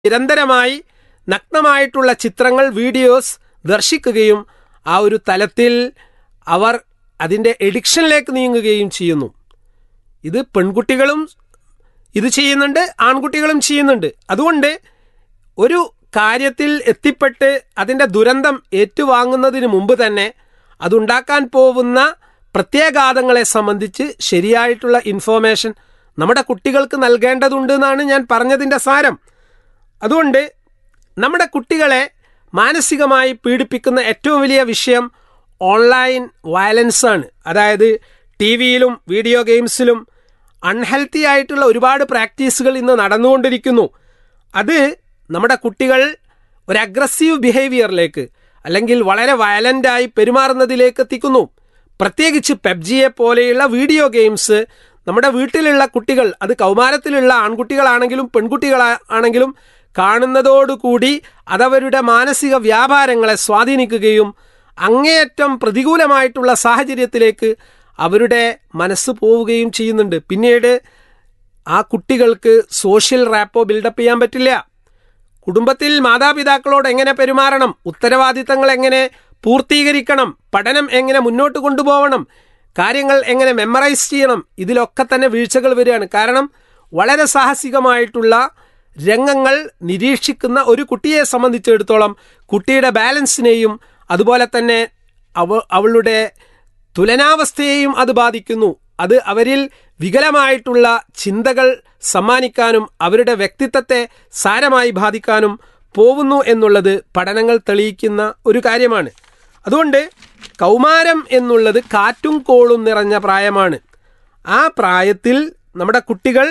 നിരന്തരമായി നഗ്നമായിട്ടുള്ള ചിത്രങ്ങൾ, വീഡിയോസ് ദർശിക്കുകയും ആ ഒരു തലത്തിൽ അവർ അതിൻ്റെ എഡിക്ഷനിലേക്ക് നീങ്ങുകയും ചെയ്യുന്നു. ഇത് പെൺകുട്ടികളും ഇത് ചെയ്യുന്നുണ്ട്, ആൺകുട്ടികളും ചെയ്യുന്നുണ്ട്. അതുകൊണ്ട് ഒരു കാര്യത്തിൽ എത്തിപ്പെട്ട് അതിൻ്റെ ദുരന്തം ഏറ്റുവാങ്ങുന്നതിന് മുമ്പ് തന്നെ അതുണ്ടാക്കാൻ പോകുന്ന പ്രത്യാഘാതങ്ങളെ സംബന്ധിച്ച് ശരിയായിട്ടുള്ള ഇൻഫോർമേഷൻ നമ്മുടെ കുട്ടികൾക്ക് നൽകേണ്ടതുണ്ട് എന്നാണ് ഞാൻ പറഞ്ഞതിൻ്റെ സാരം. അതുകൊണ്ട് നമ്മുടെ കുട്ടികളെ മാനസികമായി പീഡിപ്പിക്കുന്ന ഏറ്റവും വലിയ വിഷയം ഓൺലൈൻ വയലൻസാണ്. അതായത് ടി വിയിലും വീഡിയോ ഗെയിംസിലും അൺഹെൽത്തി ആയിട്ടുള്ള ഒരുപാട് പ്രാക്ടീസുകൾ ഇന്ന് നടന്നുകൊണ്ടിരിക്കുന്നു. അത് നമ്മുടെ കുട്ടികൾ ഒരു അഗ്രസീവ് ബിഹേവിയറിലേക്ക് അല്ലെങ്കിൽ വളരെ വയലൻ്റായി പെരുമാറുന്നതിലേക്ക് എത്തിക്കുന്നു. പ്രത്യേകിച്ച് പബ്ജിയെ പോലെയുള്ള വീഡിയോ ഗെയിംസ് നമ്മുടെ വീട്ടിലുള്ള കുട്ടികൾ, അത് കൗമാരത്തിലുള്ള ആൺകുട്ടികളാണെങ്കിലും പെൺകുട്ടികളാണെങ്കിലും കാണുന്നതോടുകൂടി അതവരുടെ മാനസിക വ്യാപാരങ്ങളെ സ്വാധീനിക്കുകയും അങ്ങേയറ്റം പ്രതികൂലമായിട്ടുള്ള സാഹചര്യത്തിലേക്ക് അവരുടെ മനസ്സ് പോവുകയും ചെയ്യുന്നുണ്ട്. പിന്നീട് ആ കുട്ടികൾക്ക് സോഷ്യൽ റാപ്പോ ബിൽഡപ്പ് ചെയ്യാൻ പറ്റില്ല. കുടുംബത്തിൽ മാതാപിതാക്കളോട് എങ്ങനെ പെരുമാറണം, ഉത്തരവാദിത്തങ്ങൾ എങ്ങനെ പൂർത്തീകരിക്കണം, പഠനം എങ്ങനെ മുന്നോട്ട് കൊണ്ടുപോകണം, കാര്യങ്ങൾ എങ്ങനെ മെമ്മറൈസ് ചെയ്യണം, ഇതിലൊക്കെ തന്നെ വീഴ്ചകൾ വരികയാണ്. കാരണം വളരെ സാഹസികമായിട്ടുള്ള രംഗങ്ങൾ നിരീക്ഷിക്കുന്ന ഒരു കുട്ടിയെ സംബന്ധിച്ചിടത്തോളം കുട്ടിയുടെ ബാലൻസിനെയും അതുപോലെ തന്നെ അവളുടെ തുലനാവസ്ഥയെയും അത് ബാധിക്കുന്നു. അത് അവരിൽ വികലമായിട്ടുള്ള ചിന്തകൾ സമ്മാനിക്കാനും അവരുടെ വ്യക്തിത്വത്തെ സാരമായി ബാധിക്കാനും പോകുന്നു എന്നുള്ളത് പഠനങ്ങൾ തെളിയിക്കുന്ന ഒരു കാര്യമാണ്. അതുകൊണ്ട് കൗമാരം എന്നുള്ളത് കാറ്റും കോളും നിറഞ്ഞ പ്രായമാണ്. ആ പ്രായത്തിൽ നമ്മുടെ കുട്ടികൾ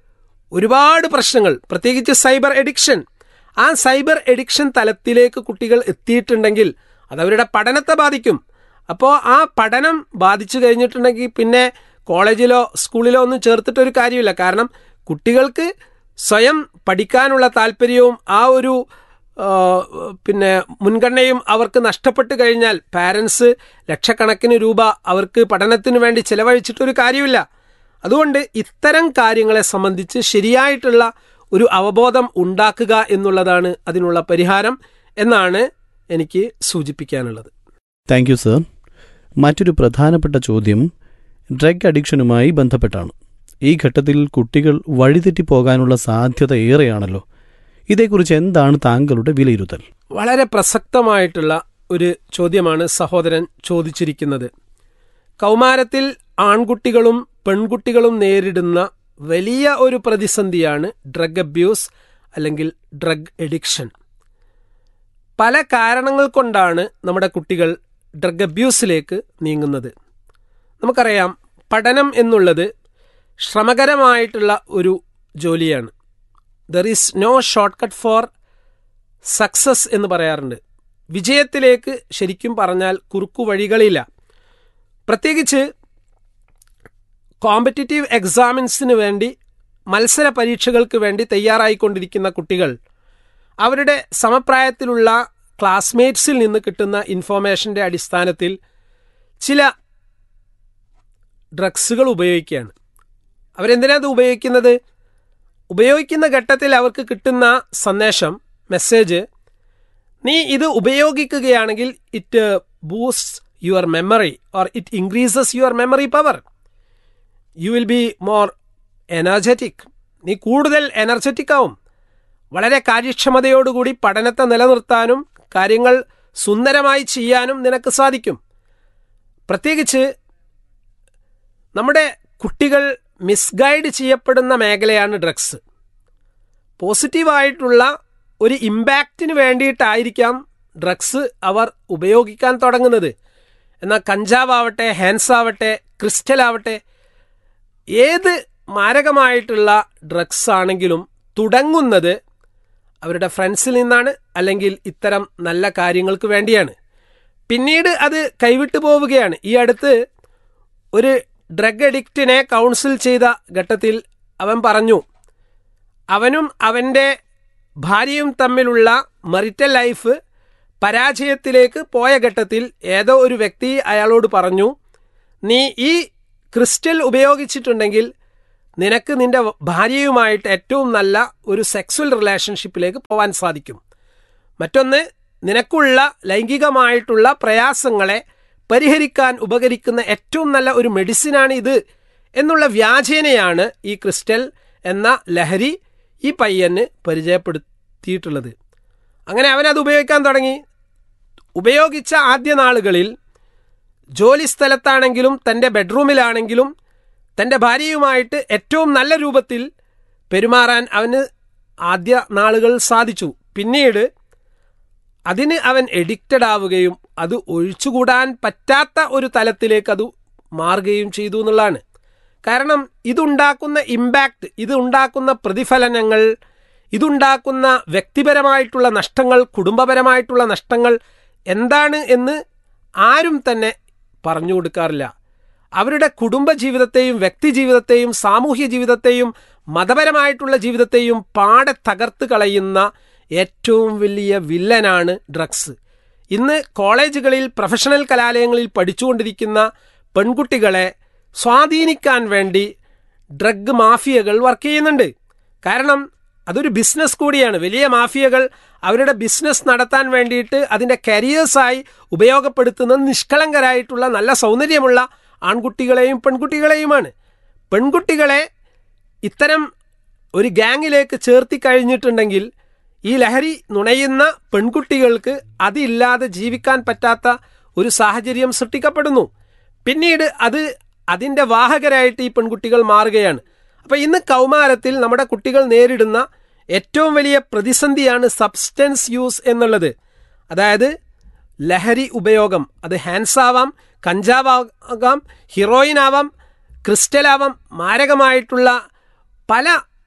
ഒരുപാട് പ്രശ്നങ്ങൾ, പ്രത്യേകിച്ച് സൈബർ എഡിക്ഷൻ, ആ സൈബർ എഡിക്ഷൻ തലത്തിലേക്ക് കുട്ടികൾ എത്തിയിട്ടുണ്ടെങ്കിൽ അതവരുടെ പഠനത്തെ ബാധിക്കും. അപ്പോൾ ആ പഠനം ബാധിച്ചു കഴിഞ്ഞിട്ടുണ്ടെങ്കിൽ പിന്നെ കോളേജിലോ സ്കൂളിലോ ഒന്നും ചേർത്തിട്ടൊരു കാര്യമില്ല. കാരണം കുട്ടികൾക്ക് സ്വയം പഠിക്കാനുള്ള താല്പര്യവും ആ ഒരു മുൻഗണനയും അവർക്ക് നഷ്ടപ്പെട്ട് കഴിഞ്ഞാൽ പാരൻസ് ലക്ഷക്കണക്കിന് രൂപ അവർക്ക് പഠനത്തിന് വേണ്ടി ചിലവഴിച്ചിട്ടൊരു കാര്യമില്ല. അതുകൊണ്ട് ഇത്തരം കാര്യങ്ങളെ സംബന്ധിച്ച് ശരിയായിട്ടുള്ള ഒരു അവബോധം ഉണ്ടാക്കുക എന്നുള്ളതാണ് അതിനുള്ള പരിഹാരം എന്നാണ് എനിക്ക് സൂചിപ്പിക്കാനുള്ളത്. Thank you sir. മറ്റൊരു പ്രധാനപ്പെട്ട ചോദ്യം ഡ്രഗ് അഡിക്ഷനുമായി ബന്ധപ്പെട്ടാണ്. ഈ ഘട്ടത്തിൽ കുട്ടികൾ വഴിതെറ്റിപ്പോകാനുള്ള സാധ്യത ഏറെയാണല്ലോ. ഇതേക്കുറിച്ച് എന്താണ് താങ്കളുടെ വിലയിരുത്തൽ? വളരെ പ്രസക്തമായിട്ടുള്ള ഒരു ചോദ്യമാണ് സഹോദരൻ ചോദിച്ചിരിക്കുന്നത്. കൗമാരത്തിൽ ആൺകുട്ടികളും പെൺകുട്ടികളും നേരിടുന്ന വലിയ ഒരു പ്രതിസന്ധിയാണ് ഡ്രഗ് അബ്യൂസ് അല്ലെങ്കിൽ ഡ്രഗ് എഡിക്ഷൻ. പല കാരണങ്ങൾ കൊണ്ടാണ് നമ്മുടെ കുട്ടികൾ ഡ്രഗ് അബ്യൂസിലേക്ക് നീങ്ങുന്നത്. നമുക്കറിയാം, പഠനം എന്നുള്ളത് ശ്രമകരമായിട്ടുള്ള ഒരു ജോലിയാണ്. There is no short cut for success എന്ന് പറയാറുണ്ട്. വിജയത്തിലേക്ക് ശരിക്കും പറഞ്ഞാൽ കുറുക്കു വഴികളില്ല. പ്രത്യേകിച്ച് കോമ്പറ്റിറ്റീവ് എക്സാമിൻസിന് വേണ്ടി, മത്സര പരീക്ഷകൾക്ക് വേണ്ടി തയ്യാറായിക്കൊണ്ടിരിക്കുന്ന കുട്ടികൾ അവരുടെ സമപ്രായത്തിലുള്ള ക്ലാസ്മേറ്റ്സിൽ നിന്ന് കിട്ടുന്ന ഇൻഫോർമേഷൻ്റെ അടിസ്ഥാനത്തിൽ ചില ഡ്രഗ്സുകൾ ഉപയോഗിക്കുകയാണ്. അവരെന്തിനാണ് ഇത് ഉപയോഗിക്കുന്നത്? ഉപയോഗിക്കുന്ന ഘട്ടത്തിൽ അവർക്ക് കിട്ടുന്ന സന്ദേശം, മെസ്സേജ്, നീ ഇത് ഉപയോഗിക്കുകയാണെങ്കിൽ it boost your memory or it increases your memory power, you will be more energetic, നീ കൂടുതൽ എനർജറ്റിക് ആവും, വളരെ കാര്യക്ഷമതയോടുകൂടി പഠനത്തെ നിലനിർത്താനും കാര്യങ്ങൾ സുന്ദരമായി ചെയ്യാനും നിനക്ക് സാധിക്കും. പ്രത്യേകിച്ച് നമ്മുടെ കുട്ടികൾ മിസ്ഗൈഡ് ചെയ്യപ്പെടുന്ന മേഖലയാണ് ഡ്രഗ്സ്. പോസിറ്റീവായിട്ടുള്ള ഒരു ഇമ്പാക്റ്റിന് വേണ്ടിയിട്ടായിരിക്കാം ഡ്രഗ്സ് അവർ ഉപയോഗിക്കാൻ തുടങ്ങുന്നത്. എന്നാൽ കഞ്ചാവാവട്ടെ, ഹാൻസ് ആവട്ടെ, ക്രിസ്റ്റൽ ആവട്ടെ, ഏത് മാരകമായിട്ടുള്ള ഡ്രഗ്സ് ആണെങ്കിലും തുടങ്ങുന്നത് അവരുടെ ഫ്രണ്ട്സിൽ നിന്നാണ്, അല്ലെങ്കിൽ ഇത്തരം നല്ല കാര്യങ്ങൾക്ക് വേണ്ടിയാണ്. പിന്നീട് അത് കൈവിട്ടു പോവുകയാണ്. ഈ അടുത്ത് ഒരു ഡ്രഗ് അഡിക്റ്റിനെ കൗൺസിൽ ചെയ്ത ഘട്ടത്തിൽ അവൻ പറഞ്ഞു, അവനും അവൻ്റെ ഭാര്യയും തമ്മിലുള്ള മറിറ്റൽ ലൈഫ് പരാജയത്തിലേക്ക് പോയ ഘട്ടത്തിൽ ഏതോ ഒരു വ്യക്തി അയാളോട് പറഞ്ഞു, നീ ഈ ക്രിസ്റ്റൽ ഉപയോഗിച്ചിട്ടുണ്ടെങ്കിൽ നിനക്ക് നിൻ്റെ ഭാര്യയുമായിട്ട് ഏറ്റവും നല്ല ഒരു സെക്സ്വൽ റിലേഷൻഷിപ്പിലേക്ക് പോകാൻ സാധിക്കും. മറ്റൊന്ന്, നിനക്കുള്ള ലൈംഗികമായിട്ടുള്ള പ്രയാസങ്ങളെ പരിഹരിക്കാൻ ഉപകരിക്കുന്ന ഏറ്റവും നല്ല ഒരു മെഡിസിനാണ് ഇത് എന്നുള്ള വ്യാജേനയാണ് ഈ ക്രിസ്റ്റൽ എന്ന ലഹരി ഈ പയ്യന് പരിചയപ്പെടുത്തിയിട്ടുള്ളത്. അങ്ങനെ അവനത് ഉപയോഗിക്കാൻ തുടങ്ങി. ഉപയോഗിച്ച ആദ്യ നാളുകളിൽ ജോലി സ്ഥലത്താണെങ്കിലും തൻ്റെ ബെഡ്റൂമിലാണെങ്കിലും തൻ്റെ ഭാര്യയുമായിട്ട് ഏറ്റവും നല്ല രൂപത്തിൽ പെരുമാറാൻ അവന് ആദ്യ നാളുകൾ സാധിച്ചു. പിന്നീട് അതിന് അവൻ എഡിക്റ്റഡ് ആവുകയും അത് ഒഴിച്ചുകൂടാൻ പറ്റാത്ത ഒരു തലത്തിലേക്ക് അത് മാറുകയും ചെയ്തു എന്നുള്ളതാണ്. കാരണം ഇതുണ്ടാക്കുന്ന ഇമ്പാക്റ്റ്, ഇതുണ്ടാക്കുന്ന പ്രതിഫലനങ്ങൾ, ഇതുണ്ടാക്കുന്ന വ്യക്തിപരമായിട്ടുള്ള നഷ്ടങ്ങൾ, കുടുംബപരമായിട്ടുള്ള നഷ്ടങ്ങൾ എന്താണ് എന്ന് ആരും തന്നെ പറഞ്ഞു കൊടുക്കാറില്ല. അവരുടെ കുടുംബജീവിതത്തെയും വ്യക്തിജീവിതത്തെയും സാമൂഹ്യ ജീവിതത്തെയും മതപരമായിട്ടുള്ള ജീവിതത്തെയും പാടെ തകർത്ത് കളയുന്ന ഏറ്റവും വലിയ വില്ലനാണ് ഡ്രഗ്സ്. ഇന്ന് കോളേജുകളിൽ, പ്രൊഫഷണൽ കലാലയങ്ങളിൽ പഠിച്ചുകൊണ്ടിരിക്കുന്ന പെൺകുട്ടികളെ സ്വാധീനിക്കാൻ വേണ്ടി ഡ്രഗ് മാഫിയകൾ വർക്ക് ചെയ്യുന്നുണ്ട്. കാരണം അതൊരു ബിസിനസ് കൂടിയാണ്. വലിയ മാഫിയകൾ അവരുടെ ബിസിനസ് നടത്താൻ വേണ്ടിയിട്ട് അതിൻ്റെ കരിയേഴ്സായി ഉപയോഗപ്പെടുത്തുന്നത് നിഷ്കളങ്കരായിട്ടുള്ള നല്ല സൗന്ദര്യമുള്ള ആൺകുട്ടികളെയും പെൺകുട്ടികളെയുമാണ്. പെൺകുട്ടികളെ ഇത്തരം ഒരു ഗ്യാങ്ങിലേക്ക് ചേർത്തി കഴിഞ്ഞിട്ടുണ്ടെങ്കിൽ ഈ ലഹരി നുണയുന്ന പെൺകുട്ടികൾക്ക് അതില്ലാതെ ജീവിക്കാൻ പറ്റാത്ത ഒരു സാഹചര്യം സൃഷ്ടിക്കപ്പെടുന്നു. പിന്നീട് അതിൻ്റെ വാഹകരായിട്ട് ഈ പെൺകുട്ടികൾ മാറുകയാണ്. അപ്പോൾ ഇന്ന് കൗമാരത്തിൽ നമ്മുടെ കുട്ടികൾ നേരിടുന്ന ഏറ്റവും വലിയ പ്രതിസന്ധിയാണ് സബ്സ്റ്റൻസ് യൂസ് എന്നുള്ളത്. അതായത് ലഹരി ഉപയോഗം. അത് ഹാൻസ് ആവാം, കഞ്ചാവാകാം, ഹീറോയിൻ ആവാം, ക്രിസ്റ്റൽ ആവാം, മാരകമായിട്ടുള്ള പല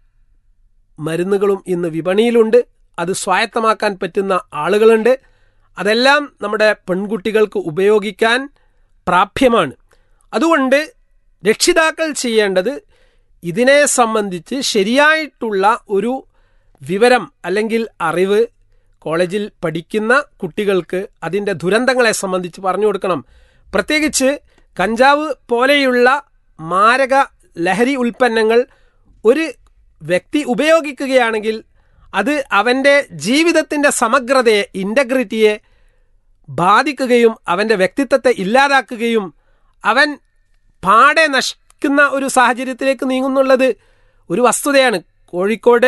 മരുന്നുകളും ഇന്ന് വിപണിയിലുണ്ട്. അത് സ്വായത്തമാക്കാൻ പറ്റുന്ന ആളുകളുണ്ട്. അതെല്ലാം നമ്മുടെ പെൺകുട്ടികൾക്ക് ഉപയോഗിക്കാൻ പ്രാപ്യമാണ്. അതുകൊണ്ട് രക്ഷിതാക്കൾ ചെയ്യേണ്ടത് ഇതിനെ സംബന്ധിച്ച് ശരിയായിട്ടുള്ള ഒരു വിവരം അല്ലെങ്കിൽ അറിവ് കോളേജിൽ പഠിക്കുന്ന കുട്ടികൾക്ക് അതിൻ്റെ ദുരന്തങ്ങളെ സംബന്ധിച്ച് പറഞ്ഞു കൊടുക്കണം. പ്രത്യേകിച്ച് കഞ്ചാവ് പോലെയുള്ള മാരക ലഹരി ഉൽപ്പന്നങ്ങൾ ഒരു വ്യക്തി ഉപയോഗിക്കുകയാണെങ്കിൽ അത് അവൻ്റെ ജീവിതത്തിൻ്റെ സമഗ്രതയെ, ഇൻ്റഗ്രിറ്റിയെ ബാധിക്കുകയും അവൻ്റെ വ്യക്തിത്വത്തെ ഇല്ലാതാക്കുകയും അവൻ പാടെ നശിക്കുന്ന ഒരു സാഹചര്യത്തിലേക്ക് നീങ്ങുന്നുള്ളത് ഒരു വസ്തുതയാണ്. കോഴിക്കോട്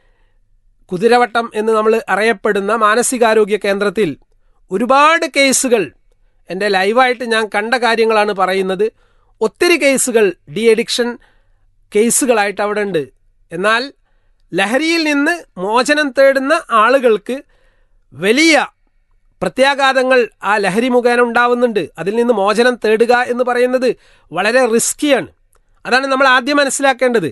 കുതിരവട്ടം എന്ന് നമ്മൾ അറിയപ്പെടുന്ന മാനസികാരോഗ്യ കേന്ദ്രത്തിൽ ഒരുപാട് കേസുകൾ, എൻ്റെ ലൈവായിട്ട് ഞാൻ കണ്ട കാര്യങ്ങളാണ് പറയുന്നത്, ഒത്തിരി കേസുകൾ ഡി അഡിക്ഷൻ കേസുകളായിട്ട് അവിടെ ഉണ്ട്. എന്നാൽ ലഹരിയിൽ നിന്ന് മോചനം തേടുന്ന ആളുകൾക്ക് വലിയ പ്രത്യാഘാതങ്ങൾ ആ ലഹരി മുഖേന ഉണ്ടാവുന്നുണ്ട്. അതിൽ നിന്ന് മോചനം തേടുക എന്ന് പറയുന്നത് വളരെ റിസ്കിയാണ്. അതാണ് നമ്മൾ ആദ്യം മനസ്സിലാക്കേണ്ടത്.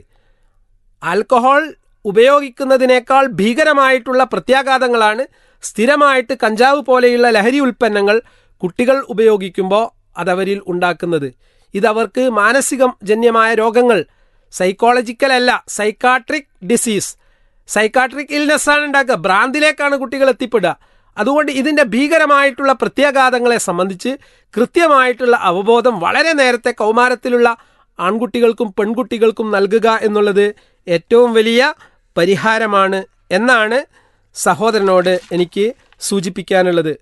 ആൽക്കഹോൾ ഉപയോഗിക്കുന്നതിനേക്കാൾ ഭീകരമായിട്ടുള്ള പ്രത്യാഘാതങ്ങളാണ് സ്ഥിരമായിട്ട് കഞ്ചാവ് പോലെയുള്ള ലഹരി ഉൽപ്പന്നങ്ങൾ കുട്ടികൾ ഉപയോഗിക്കുമ്പോൾ അതവരിൽ ഉണ്ടാക്കുന്നത്. ഇതവർക്ക് മാനസികജന്യമായ രോഗങ്ങൾ, സൈക്കോളജിക്കൽ അല്ല, സൈക്കാട്രിക് ഡിസീസ്, സൈക്കാട്രിക് ഇൽനെസ്സാണ് ഉണ്ടാക്കുക. ഭ്രാന്തിലേക്കാണ് കുട്ടികൾ എത്തിപ്പെടുക. അതുകൊണ്ട് ഇതിൻ്റെ ഭീകരമായിട്ടുള്ള പ്രത്യാഘാതങ്ങളെ സംബന്ധിച്ച് കൃത്യമായിട്ടുള്ള അവബോധം വളരെ നേരത്തെ കൗമാരത്തിലുള്ള ആൺകുട്ടികൾക്കും പെൺകുട്ടികൾക്കും നൽകുക എന്നുള്ളത് ഏറ്റവും വലിയ പരിഹാരമാണ് എന്നാണ് സഹോദരനോട് എനിക്ക് സൂചിപ്പിക്കാനുള്ളത്.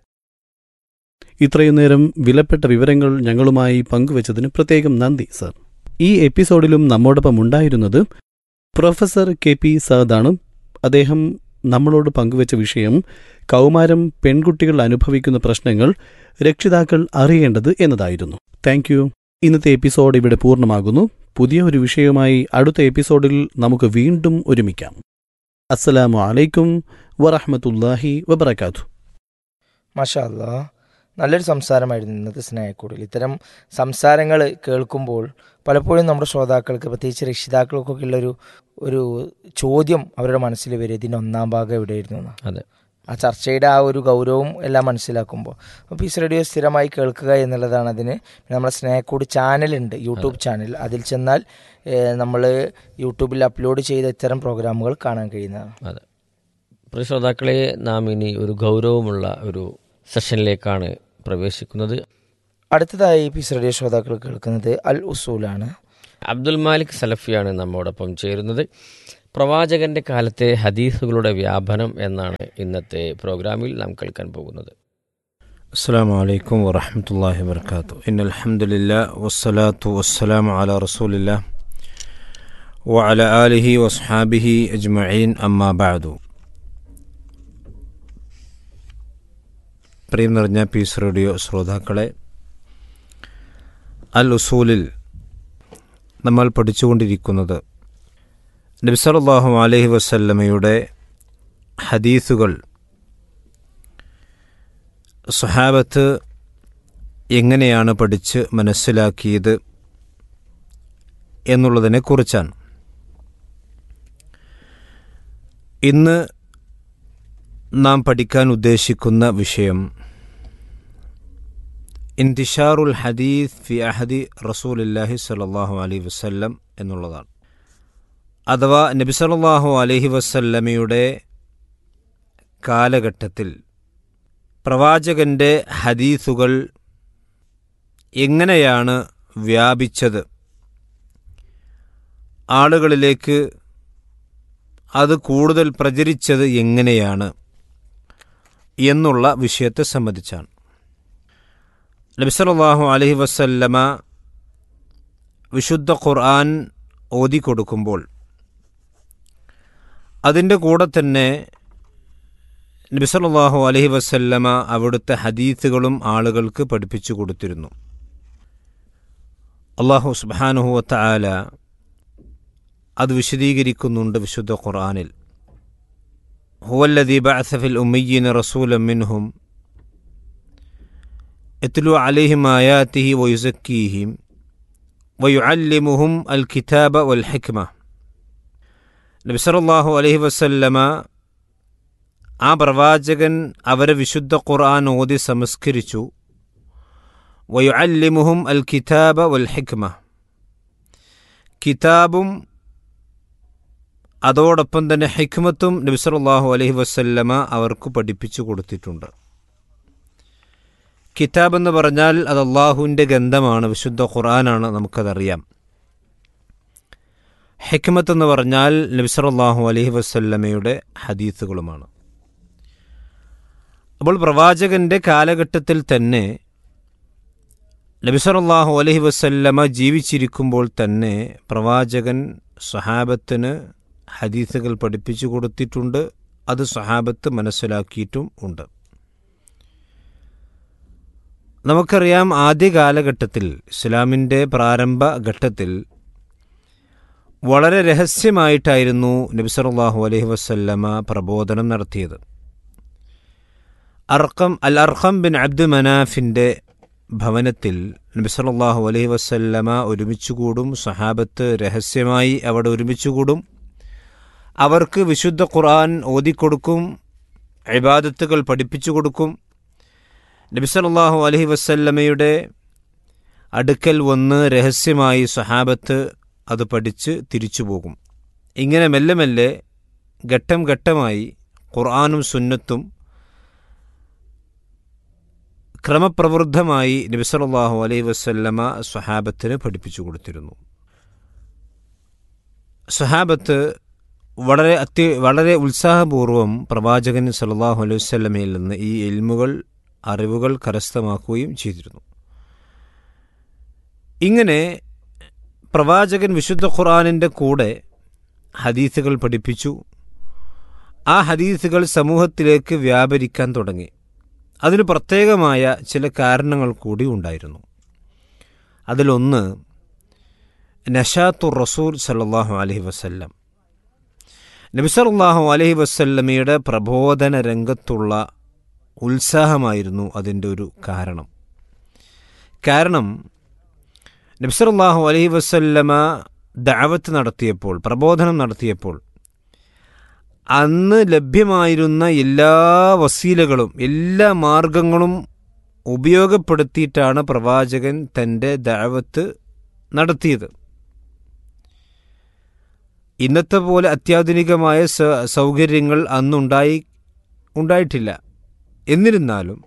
ഇത്രയും നേരം വിലപ്പെട്ട വിവരങ്ങൾ ഞങ്ങളുമായി പങ്കുവച്ചതിന് പ്രത്യേകം നന്ദി സർ. ഈ എപ്പിസോഡിലും നമ്മോടൊപ്പം ഉണ്ടായിരുന്നത് പ്രൊഫസർ KP സഅദാണ്. അദ്ദേഹം നമ്മളോട് പങ്കുവച്ച വിഷയം കൗമാരം പെൺകുട്ടികൾ അനുഭവിക്കുന്ന പ്രശ്നങ്ങൾ രക്ഷിതാക്കൾ അറിയേണ്ടത് എന്നതായിരുന്നു. Thank you. ഇന്നത്തെ എപ്പിസോഡ് ഇവിടെ പൂർണ്ണമാകുന്നു. പുതിയ ഒരു വിഷയവുമായി അടുത്ത എപ്പിസോഡിൽ നമുക്ക് വീണ്ടും ഒരുമിക്കാം. അസ്സലാമു അലൈക്കും വറഹ്മത്തുള്ളാഹി വബറകാതുഹു. മാഷാ അല്ലാഹ്, നല്ലൊരു സംസാരമായിരുന്നു ഇന്നത്തെ സ്നേഹക്കൂടിൽ. ഇത്തരം സംസാരങ്ങൾ കേൾക്കുമ്പോൾ പലപ്പോഴും നമ്മുടെ ശ്രോതാക്കൾക്ക്, പ്രത്യേകിച്ച് രക്ഷിതാക്കൾക്കൊക്കെ ഉള്ളൊരു ചോദ്യം അവരുടെ മനസ്സിൽ വരും, ഇതിൻ്റെ ഒന്നാം ഭാഗം എവിടെയായിരുന്നു. അതെ, ആ ചർച്ചയുടെ ആ ഒരു ഗൗരവം എല്ലാം മനസ്സിലാക്കുമ്പോൾ അപ്പോൾ പീസ് റേഡിയോ സ്ഥിരമായി കേൾക്കുക എന്നുള്ളതാണ് അതിന്. നമ്മുടെ സ്നേഹക്കൂട് ചാനലുണ്ട്, യൂട്യൂബ് ചാനൽ. അതിൽ ചെന്നാൽ നമ്മൾ യൂട്യൂബിൽ അപ്ലോഡ് ചെയ്ത ഇത്തരം പ്രോഗ്രാമുകൾ കാണാൻ കഴിയുന്നതാണ്. അതെ. പ്രിയ ശ്രോതാക്കളെ, നാം ഇനി ഒരു ഗൗരവമുള്ള ഒരു സെഷനിലേക്കാണ് പ്രവേശിക്കുന്നത്. അടുത്തതായി പീസ് റേഡിയോ ശ്രോതാക്കൾ കേൾക്കുന്നത് അൽ ഉസൂലാണ്. അബ്ദുൽ മാലിക് സലഫിയാണ് നമ്മോടൊപ്പം ചേരുന്നത്. പ്രവാചകന്റെ കാലത്തെ ഹദീസുകളുടെ വ്യാപനം എന്നാണ് ഇന്നത്തെ പ്രോഗ്രാമിൽ നാം കേൾക്കാൻ പോകുന്നത്. അസ്സലാമു അലൈക്കും വറഹ്മത്തുള്ളാഹി വബറകാതുഹു. ഇന്നൽ ഹംദുലില്ലാഹി വസ്സലാത്തു വസ്സലാമു അലാ റസൂലില്ലാഹി വഅലാ ആലിഹി വസ്ഹാബിഹി അജ്മഈൻ. അമ്മാ ബഅദു. പ്രിയം നിറഞ്ഞ പീസ് റേഡിയോ ശ്രോതാക്കളെ, അൽ ഉസൂലിൽ നമ്മൾ പഠിച്ചുകൊണ്ടിരിക്കുന്നത് നബി സല്ലല്ലാഹു അലൈഹി വസല്ലമയുടെ ഹദീസുകൾ സ്വഹാബത്ത് എങ്ങനെയാണ് പഠിച്ച് മനസ്സിലാക്കിയത് എന്നുള്ളതിനെക്കുറിച്ചാണ്. ഇന്ന് നാം പഠിക്കാൻ ഉദ്ദേശിക്കുന്ന വിഷയം ഇന്തിഷാറുൽ ഹദീസ് ഫി അഹദി റസൂലില്ലാഹി സ്വല്ലല്ലാഹു അലൈഹി വസല്ലം എന്നുള്ളതാണ്. അഥവാ നബി സല്ലല്ലാഹു അലൈഹി വസല്ലമയുടെ കാലഘട്ടത്തിൽ പ്രവാചകൻ്റെ ഹദീസുകൾ എങ്ങനെയാണ് വ്യാപിച്ചത്, ആളുകളിലേക്ക് അത് കൂടുതൽ പ്രചരിച്ചത് എങ്ങനെയാണ് എന്നുള്ള വിഷയത്തെ സംബന്ധിച്ചാണ്. നബി സല്ലല്ലാഹു അലൈഹി വസല്ലമ വിശുദ്ധ ഖുർആൻ ഓതിക്കൊടുക്കുമ്പോൾ അതിൻ്റെ കൂടെ തന്നെ നബി സല്ലല്ലാഹു അലൈഹി വസല്ലമ അവിടുത്തെ ഹദീസുകളും ആളുകൾക്ക് പഠിപ്പിച്ചു കൊടുത്തിരുന്നു. അല്ലാഹു സുബ്ഹാനഹു വ തആല അത് വിശദീകരിക്കുന്നുണ്ട് വിശുദ്ധ ഖുർആനിൽ. ഹുവല്ലദീ ബഅസ ഫിൽ ഉമ്മയ്യീന റസൂലൻ മിൻഹും യത്ലു അലൈഹിം ആയാതിഹി വയുസക്കീഹിം വയുഅല്ലിമുഹും അൽ കിതാബ വൽ ഹിക്മ. നബി സല്ലല്ലാഹു അലൈഹി വസല്ലമ ആ പ്രവാചകൻ അവരെ വിശുദ്ധ ഖുർആൻ ഓതി സംസ്കരിച്ചു. വയുഅല്ലിമുഹും അൽ കിതാബ വൽ ഹിക്മ, കിതാബും അതോടൊപ്പം തന്നെ ഹിക്മത്തും നബി സല്ലല്ലാഹു അലൈഹി വസല്ലമ അവർക്ക് പഠിപ്പിച്ചു കൊടുത്തിട്ടുണ്ട്. കിതാബ് എന്ന് പറഞ്ഞാൽ അത് അള്ളാഹുവിൻ്റെ ഗ്രന്ഥമാണ്, വിശുദ്ധ ഖുർആനാണ്, നമുക്കതറിയാം. ഹിക്മത്ത് എന്ന് പറഞ്ഞാൽ നബി സല്ലല്ലാഹു അലൈഹി വസല്ലമയുടെ ഹദീസുകളുമാണ്. അപ്പോൾ പ്രവാചകൻ്റെ കാലഘട്ടത്തിൽ തന്നെ നബി സല്ലല്ലാഹു അലൈഹി വസല്ലമ ജീവിച്ചിരിക്കുമ്പോൾ തന്നെ പ്രവാചകൻ സ്വഹാബത്തിന് ഹദീസുകൾ പഠിപ്പിച്ചു കൊടുത്തിട്ടുണ്ട്. അത് സ്വഹാബത്ത് മനസ്സിലാക്കിയിട്ടും ഉണ്ട്. നമുക്കറിയാം, ആദ്യ കാലഘട്ടത്തിൽ ഇസ്ലാമിൻ്റെ പ്രാരംഭ ഘട്ടത്തിൽ വളരെ രഹസ്യമായിട്ടായിരുന്നു നബി സല്ലല്ലാഹു അലൈഹി വസല്ലമ പ്രബോധനം നടത്തിയത്. അർഖം ബിൻ അബ്ദു മനാഫിൻ്റെ ഭവനത്തിൽ നബി സല്ലല്ലാഹു അലൈഹി വസല്ലമ ഒരുമിച്ചുകൂടും. സ്വഹാബത്ത് രഹസ്യമായി അവിടെ ഒരുമിച്ചുകൂടും. അവർക്ക് വിശുദ്ധ ഖുർആൻ ഓതിക്കൊടുക്കും, ഇബാദത്തുകൾ പഠിപ്പിച്ചു കൊടുക്കും. നബി സല്ലല്ലാഹു അലൈഹി വസല്ലമയുടെ അടുക്കൽ വന്ന് രഹസ്യമായി സ്വഹാബത്ത് അത് പഠിച്ച് തിരിച്ചു പോകും. ഇങ്ങനെ മെല്ലെ മെല്ലെ ഘട്ടം ഘട്ടമായി ഖുർആനും സുന്നത്തും ക്രമപ്രവൃദ്ധമായി നബി സല്ലല്ലാഹു അലൈഹി വസല്ലമ സ്വഹാബത്തിന് പഠിപ്പിച്ചു കൊടുത്തിരുന്നു. സ്വഹാബത്ത് വളരെ ഉത്സാഹപൂർവ്വം പ്രവാചകൻ സല്ലല്ലാഹു അലൈഹി വസല്ലമയിൽ നിന്ന് ഈ ഇൽമുകൾ, അറിവുകൾ കരസ്ഥമാക്കുകയും ചെയ്തിരുന്നു. ഇങ്ങനെ പ്രവാചകൻ വിശുദ്ധ ഖുർആനിൻ്റെ കൂടെ ഹദീസുകൾ പഠിപ്പിച്ചു. ആ ഹദീസുകൾ സമൂഹത്തിലേക്ക് വ്യാപരിക്കാൻ തുടങ്ങി. അതിന് പ്രത്യേകമായ ചില കാരണങ്ങൾ കൂടി ഉണ്ടായിരുന്നു. അതിലൊന്ന് നശാത്തുർ റസൂൽ സല്ലല്ലാഹു അലൈഹി വസല്ലം. നബി സല്ലല്ലാഹു അലൈഹി വസല്ലമയുടെ പ്രബോധന രംഗത്തുള്ള ഉത്സാഹമായിരുന്നു അതിൻ്റെ ഒരു കാരണം. നബി സല്ലല്ലാഹു അലൈഹി വസല്ലമ ദഅവത്ത് നടത്തിയപ്പോൾ, പ്രബോധനം നടത്തിയപ്പോൾ അന്ന് ലഭ്യമായിരുന്ന എല്ലാ വസീലകളും, എല്ലാ മാർഗങ്ങളും ഉപയോഗപ്പെടുത്തിയിട്ടാണ് പ്രവാചകൻ തൻ്റെ ദഅവത്ത് നടത്തിയത്. ഇന്നത്തെ പോലെ അത്യാധുനികമായ സൗകര്യങ്ങൾ ഉണ്ടായിട്ടില്ല. എന്നിരുന്നാലും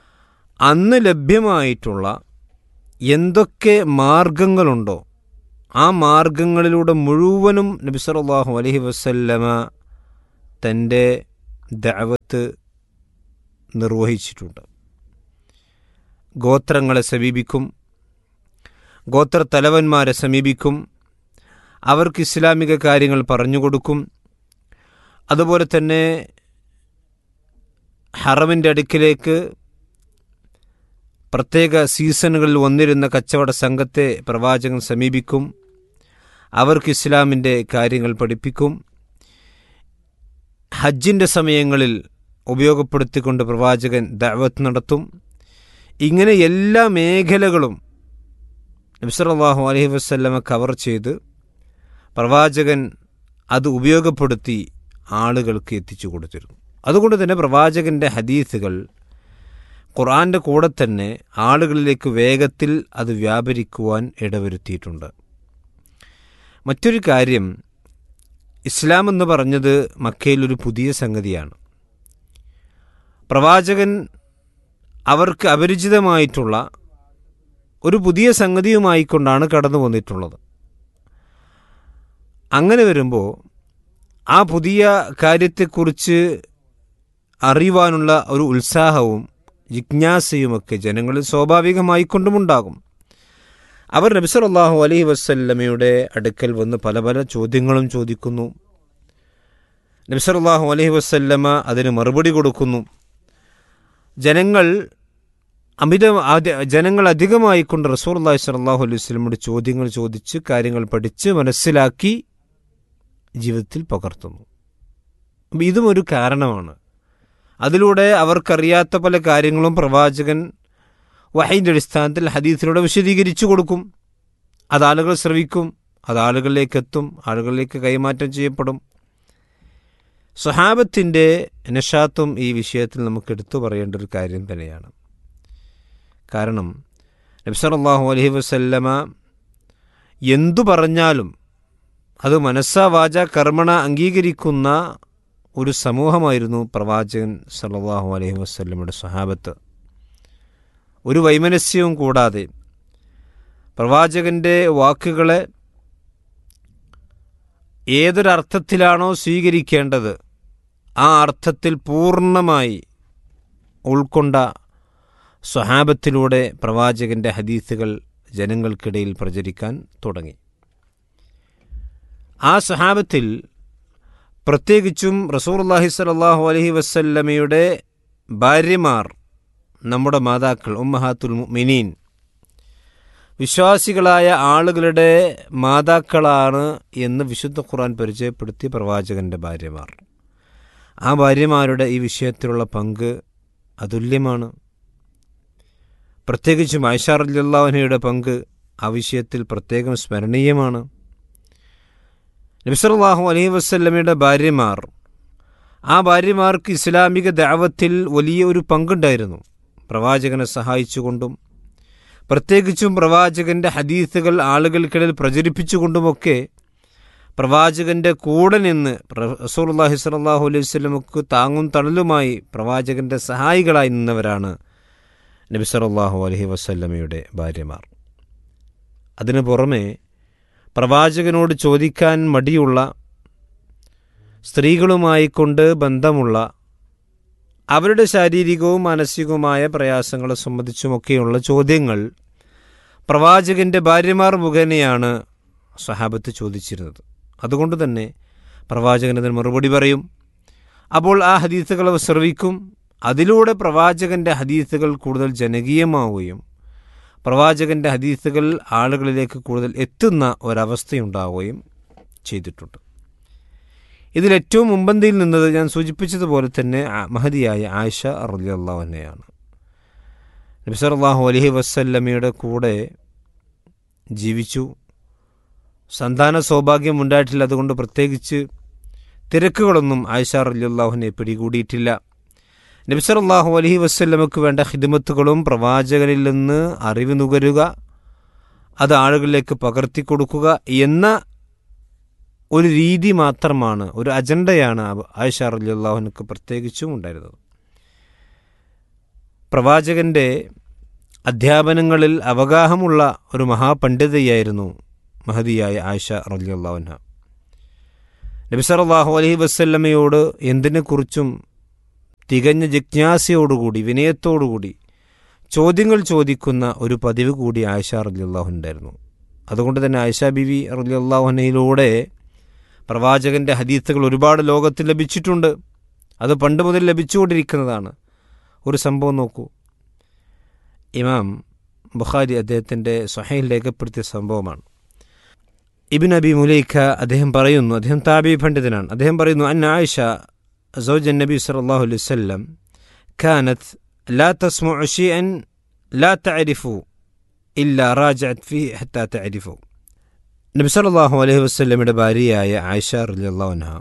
അന്ന് ലഭ്യമായിട്ടുള്ള എന്തൊക്കെ മാർഗങ്ങളുണ്ടോ ആ മാർഗങ്ങളിലൂടെ മുഴുവനും നബി സല്ലല്ലാഹു അലൈഹി വസല്ലമ തൻ്റെ ദഅവത്ത് നിർവഹിച്ചിട്ടുണ്ട്. ഗോത്രങ്ങളെ സമീപിക്കും, ഗോത്രത്തലവന്മാരെ സമീപിക്കും, അവർക്ക് ഇസ്ലാമിക കാര്യങ്ങൾ പറഞ്ഞുകൊടുക്കും. അതുപോലെ തന്നെ ഹറമിൻ്റെ അടുക്കിലേക്ക് പ്രത്യേക സീസണുകളിൽ വന്നിരുന്ന കച്ചവട സംഘത്തെ പ്രവാചകൻ സമീപിക്കും, അവർക്ക് ഇസ്ലാമിൻ്റെ കാര്യങ്ങൾ പഠിപ്പിക്കും. ഹജ്ജിൻ്റെ സമയങ്ങളിൽ ഉപയോഗപ്പെടുത്തിക്കൊണ്ട് പ്രവാചകൻ ദഅവത്ത് നടത്തും. ഇങ്ങനെ എല്ലാ മേഖലകളും നബി സല്ലല്ലാഹു അലൈഹി വസല്ലമ കവർ ചെയ്ത് പ്രവാചകൻ അത് ഉപയോഗപ്പെടുത്തി ആളുകൾക്ക് എത്തിച്ചു കൊടുത്തിരുന്നു. അതുകൊണ്ട് തന്നെ പ്രവാചകൻ്റെ ഹദീസുകൾ ഖുർആൻ്റെ കൂടെ തന്നെ ആളുകളിലേക്ക് വേഗത്തിൽ അത് വ്യാപരിക്കുവാൻ ഇടവരുത്തിയിട്ടുണ്ട്. മറ്റൊരു കാര്യം, ഇസ്ലാം എന്ന് പറഞ്ഞത് മക്കയിലൊരു പുതിയ സംഗതിയാണ്. പ്രവാചകൻ അവർക്ക് അപരിചിതമായിട്ടുള്ള ഒരു പുതിയ സംഗതിയുമായിക്കൊണ്ടാണ് കടന്നു വന്നിട്ടുള്ളത്. അങ്ങനെ വരുമ്പോൾ ആ പുതിയ കാര്യത്തെക്കുറിച്ച് അറിയുവാനുള്ള ഒരു ഉത്സാഹവും ജിജ്ഞാസയുമൊക്കെ ജനങ്ങളിൽ സ്വാഭാവികമായിക്കൊണ്ടുമുണ്ടാകും. അവർ നബി സല്ലല്ലാഹു അലൈഹി വസല്ലമയുടെ അടുക്കൽ വന്ന് പല പല ചോദ്യങ്ങളും ചോദിക്കുന്നു. നബി സല്ലല്ലാഹു അലൈഹി വസല്ലമ അതിന് മറുപടി കൊടുക്കുന്നു. ജനങ്ങൾ അധികമായിക്കൊണ്ട് റസൂലുള്ളാഹി സ്വല്ലല്ലാഹു അലൈഹി വസല്ലമയുടെ ചോദ്യങ്ങൾ ചോദിച്ച് കാര്യങ്ങൾ പഠിച്ച് മനസ്സിലാക്കി ജീവിതത്തിൽ പകർത്തുന്നു. അപ്പം ഇതും ഒരു കാരണമാണ്. അതിലൂടെ അവർക്കറിയാത്ത പല കാര്യങ്ങളും പ്രവാചകൻ വഹയിൻ്റെ അടിസ്ഥാനത്തിൽ ഹദീസിലൂടെ വിശദീകരിച്ചു കൊടുക്കും. അത് ആളുകൾ ശ്രവിക്കും, അത് ആളുകളിലേക്ക് എത്തും, ആളുകളിലേക്ക് കൈമാറ്റം ചെയ്യപ്പെടും. സ്വഹാബത്തിൻ്റെ നശാത്തും ഈ വിഷയത്തിൽ നമുക്ക് എടുത്തു പറയേണ്ട ഒരു കാര്യം തന്നെയാണ്. കാരണം നബി സല്ലല്ലാഹു അലൈഹി വസല്ലമ എന്തു പറഞ്ഞാലും അത് മനസ്സാ വാച കർമ്മണ അംഗീകരിക്കുന്ന ഒരു സമൂഹമായിരുന്നു പ്രവാചകൻ സല്ലല്ലാഹു അലൈഹി വസല്ലമയുടെ സ്വഹാബത്ത്. ഒരു വൈമനസ്യവും കൂടാതെ പ്രവാചകൻ്റെ വാക്കുകളെ ഏതൊരർത്ഥത്തിലാണോ സ്വീകരിക്കേണ്ടത് ആ അർത്ഥത്തിൽ പൂർണ്ണമായി ഉൾക്കൊണ്ട സ്വഹാബത്തിലൂടെ പ്രവാചകൻ്റെ ഹദീസുകൾ ജനങ്ങൾക്കിടയിൽ പ്രചരിക്കാൻ തുടങ്ങി. ആ സ്വഹാബത്തിൽ പ്രത്യേകിച്ചും റസൂലുള്ളാഹി സ്വല്ലല്ലാഹു അലൈഹി വസല്ലമയുടെ ഭാര്യമാർ, നമ്മുടെ മാതാക്കൾ, ഉമ്മഹാത്തുൽ മുഅ്മിനീൻ, വിശ്വാസികളായ ആളുകളുടെ മാതാക്കളാണ് എന്ന് വിശുദ്ധ ഖുർആൻ പരിചയപ്പെടുത്തിയ പ്രവാചകൻ്റെ ഭാര്യമാർ. ആ ഭാര്യമാരുടെ ഈ വിഷയത്തിലുള്ള പങ്ക് അതുല്യമാണ്. പ്രത്യേകിച്ചും ആയിഷ റളിയല്ലാഹു അൻഹയുടെ പങ്ക് ആ വിഷയത്തിൽ പ്രത്യേകം സ്മരണീയമാണ്. നബി സല്ലല്ലാഹു അലൈഹി വസല്ലമയുടെ ഭാര്യമാർ, ആ ഭാര്യമാർക്ക് ഇസ്ലാമിക ദഅവത്തിൽ വലിയ ഒരു പങ്കുണ്ടായിരുന്നു. പ്രവാചകനെ സഹായിച്ചുകൊണ്ടും പ്രത്യേകിച്ചും പ്രവാചകൻ്റെ ഹദീസുകൾ ആളുകൾക്കിടയിൽ പ്രചരിപ്പിച്ചുകൊണ്ടുമൊക്കെ പ്രവാചകൻ്റെ കൂടെ നിന്ന് റസൂലുള്ളാഹി സ്വല്ലല്ലാഹു അലൈഹി വസല്ലമക്ക് താങ്ങും തണലുമായി പ്രവാചകൻ്റെ സഹായികളായി നിന്നവരാണ് നബി സല്ലല്ലാഹു അലൈഹി വസല്ലമയുടെ ഭാര്യമാർ. അതിനു പുറമെ പ്രവാചകനോട് ചോദിക്കാൻ മടിയുള്ള, സ്ത്രീകളുമായി കൊണ്ട് ബന്ധമുള്ള, അവരുടെ ശാരീരികവും മാനസികവുമായ പ്രയാസങ്ങളെ സംബന്ധിച്ചുമൊക്കെയുള്ള ചോദ്യങ്ങൾ പ്രവാചകൻ്റെ ഭാര്യമാർ മുഖേനയാണ് സ്വഹാബത്ത് ചോദിച്ചിരുന്നത്. അതുകൊണ്ട് തന്നെ പ്രവാചകൻ അതിന് മറുപടി പറയും. അപ്പോൾ ആ ഹദീസുകൾ അവർ ശ്രവിക്കും. അതിലൂടെ പ്രവാചകൻ്റെ ഹദീസുകൾ കൂടുതൽ ജനകീയമാവുകയും പ്രവാചകൻ്റെ ഹദീസുകൾ ആളുകളിലേക്ക് കൂടുതൽ എത്തുന്ന ഒരവസ്ഥയുണ്ടാവുകയും ചെയ്തിട്ടുണ്ട്. ഇതിലേറ്റവും മുമ്പന്തിയിൽ നിന്നത് ഞാൻ സൂചിപ്പിച്ചതുപോലെ തന്നെ മഹദിയായ ആയിഷ റളിയല്ലാഹു അൻഹയാണ്. നബി സല്ലല്ലാഹു അലൈഹി വസല്ലമയുടെ കൂടെ ജീവിച്ചു. സന്താന സൗഭാഗ്യം ഉണ്ടായിട്ടില്ല. അതുകൊണ്ട് പ്രത്യേകിച്ച് തിരക്കുകളൊന്നും ആയിഷ റളിയല്ലാഹു അൻഹയെ പിടികൂടിയിട്ടില്ല. നബി സല്ലല്ലാഹു അലൈഹി വസല്ലമക്ക് വേണ്ട ഖിദ്മത്തുകളും പ്രവാചകനിൽ നിന്ന് അറിവ് നുകരുക, അത് ആളുകളിലേക്ക് പകർത്തി കൊടുക്കുക എന്ന ഒരു രീതി മാത്രമാണ്, ഒരു അജണ്ടയാണ് ആയിഷ റളിയല്ലാഹു അൻഹയ്ക്ക് പ്രത്യേകിച്ചും ഉണ്ടായിരുന്നത്. പ്രവാചകൻ്റെ അധ്യാപനങ്ങളിൽ അവഗാഹമുള്ള ഒരു മഹാപണ്ഡിതയായിരുന്നു മഹദിയായ ആയിഷ റളിയല്ലാഹു അൻഹ. നബി സല്ലല്ലാഹു അലൈഹി വസല്ലമയോട് എന്തിനെക്കുറിച്ചും തികഞ്ഞ ജിജ്ഞാസയോടുകൂടി വിനയത്തോടുകൂടി ചോദ്യങ്ങൾ ചോദിക്കുന്ന ഒരു പതിവ് കൂടി ആയിഷ റളിയല്ലാഹു ഉണ്ടായിരുന്നു. അതുകൊണ്ട് തന്നെ ആയിഷ ബീവി റളിയല്ലാഹു അൻഹയിലൂടെ പ്രവാചകൻ്റെ ഹദീസുകൾ ഒരുപാട് ലോകത്തിൽ ലഭിച്ചിട്ടുണ്ട്. അത് പണ്ട് മുതൽ ലഭിച്ചുകൊണ്ടിരിക്കുന്നതാണ്. ഒരു സംഭവം നോക്കൂ. ഇമാം ബുഖാരി അദ്ദേഹത്തിൻ്റെ സ്വഹീഹിൽ രേഖപ്പെടുത്തിയ സംഭവമാണ്. ഇബ്നു അബി മുലൈക്ക അദ്ദേഹം പറയുന്നു, അദ്ദേഹം താബി പണ്ഡിതനാണ്. അദ്ദേഹം പറയുന്നു, അന്ന ആയിഷ സൗജ നബി സല്ലല്ലാഹു അലൈഹി വസല്ലം കാനത്ത് ലാ തസ്മഉ ശൈഅൻ ലാ തഅരിഫു ഇല്ലാ റാജഅത് ഫീഹി ഹത്താ തഅരിഫു. നബി സല്ലല്ലാഹു അലൈഹി വസല്ലമയുടെ ഭാര്യയായ ആയിഷ റളിയല്ലാഹു അൻഹ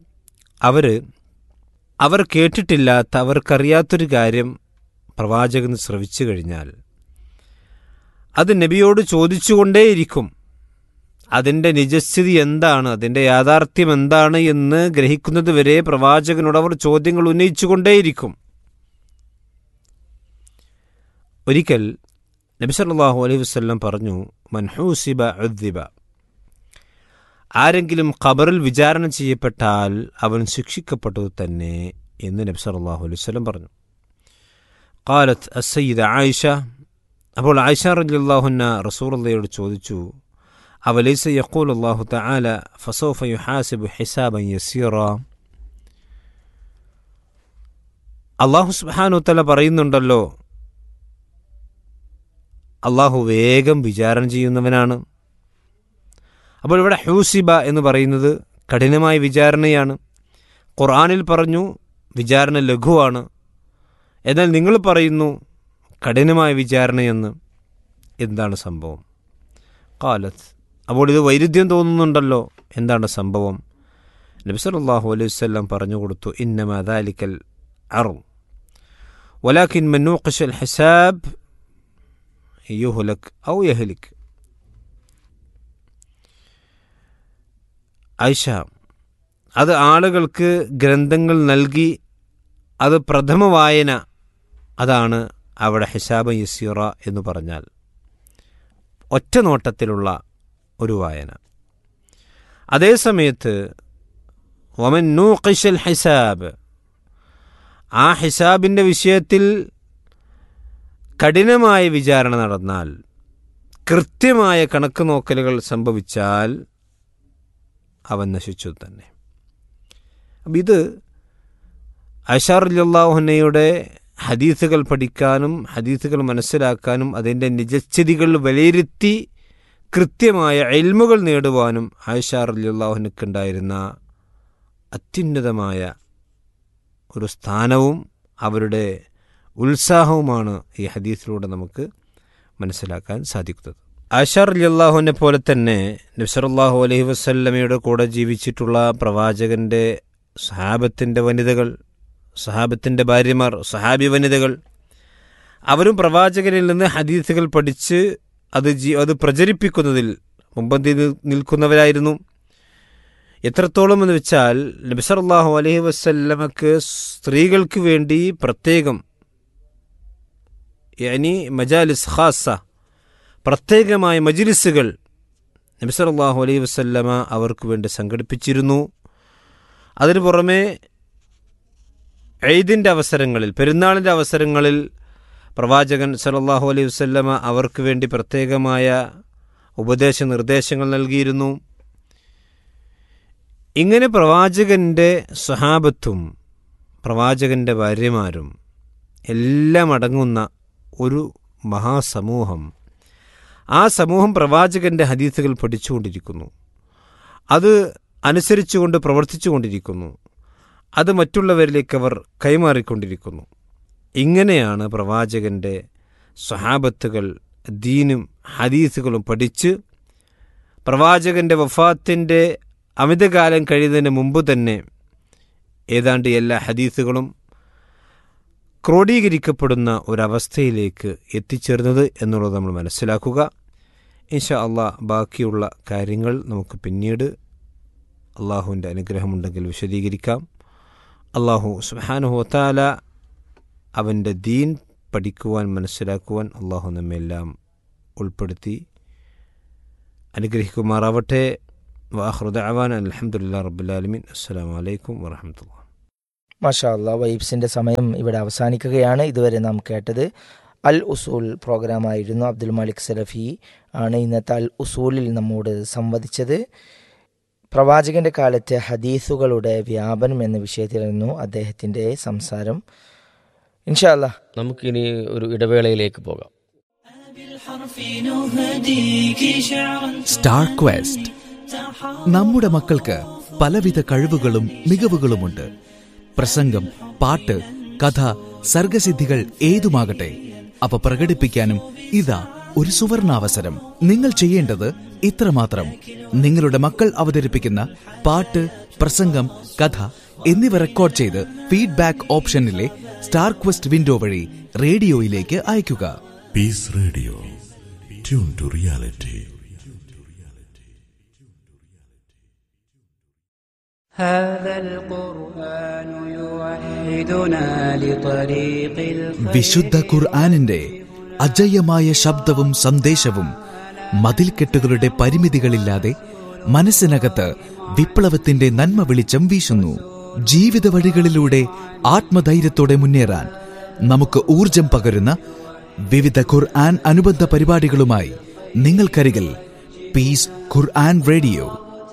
അവർ കേട്ടിട്ടില്ലാത്ത അവർക്കറിയാത്തൊരു കാര്യം പ്രവാചകൻ ശ്രവിച്ചു കഴിഞ്ഞാൽ അത് നബിയോട് ചോദിച്ചുകൊണ്ടേയിരിക്കും. അതിൻ്റെ നിജസ്ഥിതി എന്താണ്, അതിൻ്റെ യാഥാർത്ഥ്യം എന്താണ് എന്ന് ഗ്രഹിക്കുന്നത് വരെ പ്രവാചകനോട് അവർ ചോദ്യങ്ങൾ ഉന്നയിച്ചുകൊണ്ടേയിരിക്കും. ഒരിക്കൽ നബി സല്ലല്ലാഹു അലൈഹി വസല്ലം പറഞ്ഞു, മൻ ഹൂസിബ ഉദ്ദിബ, ആരെങ്കിലും ഖബറിൽ വിചാരണ ചെയ്യപ്പെട്ടാൽ അവൻ ശിക്ഷിക്കപ്പെട്ടത് തന്നെ എന്ന് നബി സല്ലല്ലാഹു അലൈഹി വസല്ലം പറഞ്ഞു. ഖാലത്ത് അസ്സയ്യിദ ആയിഷ, അപ്പോൾ ആയിഷ റളിയല്ലാഹു അൻഹ റസൂലുള്ളാഹിയോട് ചോദിച്ചു, അവലൈസ യഖൂലു അല്ലാഹു തആല ഫസൗഫ യുഹാസിബു ഹിസാബൻ യസീറ, അല്ലാഹു സുബ്ഹാനഹു വ തആല പറയുന്നുണ്ടല്ലോ അല്ലാഹു വേഗം വിചാരണ ചെയ്യുന്നവനാണ്. അപ്പോൾ ഇവിടെ ഹൂസിബ എന്ന് പറയുന്നത് കഠിനമായ വിചാരണയാണ്. ഖുർആനിൽ പറഞ്ഞു വിചാരണ ലഘുവാണ്, എന്നാൽ നിങ്ങൾ പറയുന്നു കഠിനമായ വിചാരണയെന്ന്. എന്താണ് സംഭവം? ഖാലത്ത്, അപ്പോൾ ഇത് വൈരുദ്ധ്യം തോന്നുന്നുണ്ടല്ലോ, എന്താണ് സംഭവം? നബി സല്ലല്ലാഹു അലൈഹി വസല്ലം പറഞ്ഞു കൊടുത്തു, ഇന്നമാ ദാലിക്കൽ അർദ് വലാകിൻ മൻ നൂഖിഷൽ ഹിസാബ് യുഹ്ലക് ഔ യഹ്ലിക്. ആയിഷ, അത് ആളുകൾക്ക് ഗ്രന്ഥങ്ങൾ നൽകി അത് പ്രഥമ വായന, അതാണ് അവിടെ ഹിസാബ് യസീറ എന്ന് പറഞ്ഞാൽ ഒറ്റ നോട്ടത്തിലുള്ള ഒരു വായന. അതേസമയത്ത് വമൻ നൂഖിഷൽ ഹിസാബ്, ആ ഹിസാബിൻ്റെ വിഷയത്തിൽ കഠിനമായ വിചാരണ നടന്നാൽ, കൃത്യമായ കണക്ക് നോക്കലുകൾ സംഭവിച്ചാൽ അവൻ നശിച്ചു തന്നെ. അപ്പം ഇത് ആയിഷ റളിയല്ലാഹു അൻഹയുടെ ഹദീസുകൾ പഠിക്കാനും ഹദീസുകൾ മനസ്സിലാക്കാനും അതിൻ്റെ നിജസ്ഥിതികൾ വിലയിരുത്തി കൃത്യമായ ഇൽമുകൾ നേടുവാനും ആയിഷ റളിയല്ലാഹു അൻഹയ്ക്കുണ്ടായിരുന്ന അത്യുന്നതമായ ഒരു സ്ഥാനവും അവരുടെ ഉത്സാഹവുമാണ് ഈ ഹദീസിലൂടെ നമുക്ക് മനസ്സിലാക്കാൻ സാധിക്കുന്നത്. ആയിഷ റളിയല്ലാഹു അൻഹയെ പോലെ തന്നെ നബി സല്ലല്ലാഹു അലൈഹി വസല്ലമയുടെ കൂടെ ജീവിച്ചിട്ടുള്ള പ്രവാചകൻ്റെ സഹാബത്തിൻ്റെ വനിതകൾ, സഹാബത്തിൻ്റെ ഭാര്യമാർ, സഹാബി വനിതകൾ, അവരും പ്രവാചകനിൽ നിന്ന് ഹദീസുകൾ പഠിച്ച് അത് പ്രചരിപ്പിക്കുന്നതിൽ മുമ്പന്തി നിൽക്കുന്നവരായിരുന്നു. എത്രത്തോളം എന്ന് വെച്ചാൽ നബി സല്ലല്ലാഹു അലൈഹി വസല്ലമക്ക് സ്ത്രീകൾക്ക് വേണ്ടി പ്രത്യേകം മജാലിസ് ഖാസ, പ്രത്യേകമായ മജ്ലിസുകൾ നബി സല്ലല്ലാഹു അലൈഹി വസല്ലമ അവർക്ക് വേണ്ടി സംഘടിപ്പിച്ചിരുന്നു. അതിനു പുറമെ ഈദിൻ്റെ അവസരങ്ങളിൽ, പെരുന്നാളിൻ്റെ അവസരങ്ങളിൽ പ്രവാചകൻ സല്ലല്ലാഹു അലൈഹി വസല്ലമ അവർക്ക് വേണ്ടി പ്രത്യേകമായ ഉപദേശ നിർദ്ദേശങ്ങൾ നൽകിയിരുന്നു. ഇങ്ങനെ പ്രവാചകൻ്റെ സ്വഹാബത്തും പ്രവാചകൻ്റെ ഭാര്യമാരും എല്ലാം അടങ്ങുന്ന ഒരു മഹാസമൂഹം, ആ സമൂഹം പ്രവാചകൻ്റെ ഹദീസുകൾ പഠിച്ചുകൊണ്ടിരിക്കുന്നു, അത് അനുസരിച്ചുകൊണ്ട് പ്രവർത്തിച്ചു കൊണ്ടിരിക്കുന്നു, അത് മറ്റുള്ളവരിലേക്ക് അവർ കൈമാറിക്കൊണ്ടിരിക്കുന്നു. ഇങ്ങനെയാണ് പ്രവാചകൻ്റെ സ്വഹാബത്തുകൾ ദീനും ഹദീസുകളും പഠിച്ച് പ്രവാചകൻ്റെ വഫാത്തിൻ്റെ അമിതകാലം കഴിയുന്നതിന് മുമ്പ് തന്നെ ഏതാണ്ട് എല്ലാ ഹദീസുകളും ക്രോഡീകരിക്കപ്പെടുന്ന ഒരവസ്ഥയിലേക്ക് എത്തിച്ചേർന്നത് എന്നുള്ളത് നമ്മൾ മനസ്സിലാക്കുക. ഇൻഷാ അള്ളാഹ് ബാക്കിയുള്ള കാര്യങ്ങൾ നമുക്ക് പിന്നീട് അള്ളാഹുവിൻ്റെ അനുഗ്രഹമുണ്ടെങ്കിൽ വിശദീകരിക്കാം. അള്ളാഹു സുബ്ഹാനഹു വ തആല അവൻ്റെ ദീൻ പഠിക്കുവാൻ മനസ്സിലാക്കുവാൻ അള്ളാഹു നമ്മെല്ലാം ഉൾപ്പെടുത്തി അനുഗ്രഹിക്കുമാറാവട്ടെ. വആഖിറു ദഅവാന അൽഹംദുലില്ലാഹി റബ്ബിൽ ആലമീൻ. അസ്സലാമു അലൈക്കും വറഹ്മത്തുള്ളാഹി. മാഷാ അല്ലാ, വൈബ്സിൻ്റെ സമയം ഇവിടെ അവസാനിക്കുകയാണ്. ഇതുവരെ നാം കേട്ടത് അൽ ഉസൂൽ പ്രോഗ്രാമായിരുന്നു. അബ്ദുൽ മാലിക് സലഫി ആണ് ഇന്നത്തെ അൽ ഉസൂലിൽ നമ്മോട് സംവദിച്ചത്. പ്രവാചകന്റെ കാലത്തെ ഹദീസുകളുടെ വ്യാപനം എന്ന വിഷയത്തിലായിരുന്നു അദ്ദേഹത്തിൻ്റെ സംസാരം. ഇൻഷാ അല്ലാ, നമുക്കിനി ഒരു ഇടവേളയിലേക്ക് പോകാം. Star question. നമ്മുടെ മക്കൾക്ക് പലവിധ കഴിവുകളും മികവുകളുമുണ്ട്. പ്രസംഗം, പാട്ട്, കഥ, സർഗസിദ്ധികൾ ഏതുമാകട്ടെ, അവ പ്രകടിപ്പിക്കാനും ഇതാ ഒരു സുവർണാവസരം. നിങ്ങൾ ചെയ്യേണ്ടത് ഇത്രമാത്രം: നിങ്ങളുടെ മക്കൾ അവതരിപ്പിക്കുന്ന പാട്ട്, പ്രസംഗം, കഥ എന്നിവ റെക്കോർഡ് ചെയ്ത് ഫീഡ്ബാക്ക് ഓപ്ഷനിലെ സ്റ്റാർ ക്വസ്റ്റ് വിൻഡോ വഴി റേഡിയോയിലേക്ക് അയയ്ക്കുക. Piece radio, tune to reality. വിശുദ്ധ ഖുർആനിന്റെ അജയ്യമായ ശബ്ദവും സന്ദേശവും മതിൽക്കെട്ടുകളുടെ പരിമിതികളില്ലാതെ മനസ്സിനകത്ത് വിപ്ലവത്തിന്റെ നന്മ വെളിച്ചം വീശുന്നു. ജീവിത വഴികളിലൂടെ ആത്മധൈര്യത്തോടെ മുന്നേറാൻ നമുക്ക് ഊർജം പകരുന്ന വിവിധ ഖുർആൻ അനുബന്ധ പരിപാടികളുമായി നിങ്ങൾക്കരികിൽ പീസ് ഖുർആൻ റേഡിയോ.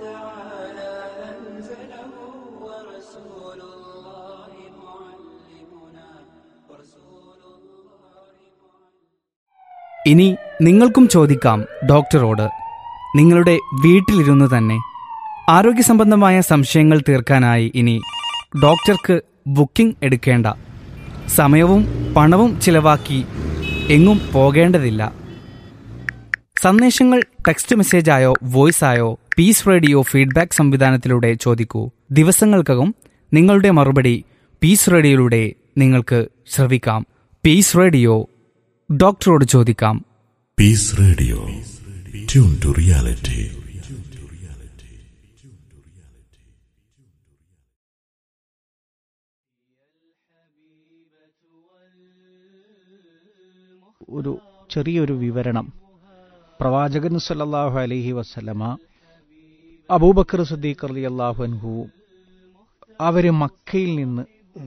ഇനി നിങ്ങൾക്കും ചോദിക്കാം ഡോക്ടറോട്. നിങ്ങളുടെ വീട്ടിലിരുന്ന് തന്നെ ആരോഗ്യസംബന്ധമായ സംശയങ്ങൾ തീർക്കാനായി ഇനി ഡോക്ടർക്ക് ബുക്കിംഗ് എടുക്കേണ്ട, സമയവും പണവും ചിലവാക്കി എങ്ങും പോകേണ്ടതില്ല. സന്ദേശങ്ങൾ ടെക്സ്റ്റ് മെസ്സേജായോ വോയിസായോ പീസ് റേഡിയോ ഫീഡ്ബാക്ക് സംവിധാനത്തിലൂടെ ചോദിക്കൂ. ദിവസങ്ങൾക്കകം നിങ്ങളുടെ മറുപടി പീസ് റേഡിയോയിലൂടെ നിങ്ങൾക്ക് ശ്രവിക്കാം. പീസ് റേഡിയോ, ഡോക്ടറോട് ചോദിക്കാം. Piece radio, tune to reality. ഒരു ചെറിയൊരു വിവരണം. പ്രവാചകൻ സല്ലല്ലാഹു അലൈഹി വസല്ലമ, അബൂബക്കർ സിദ്ദീഖ് റളിയല്ലാഹു അൻഹു അവർ മക്കയിൽ നിന്ന്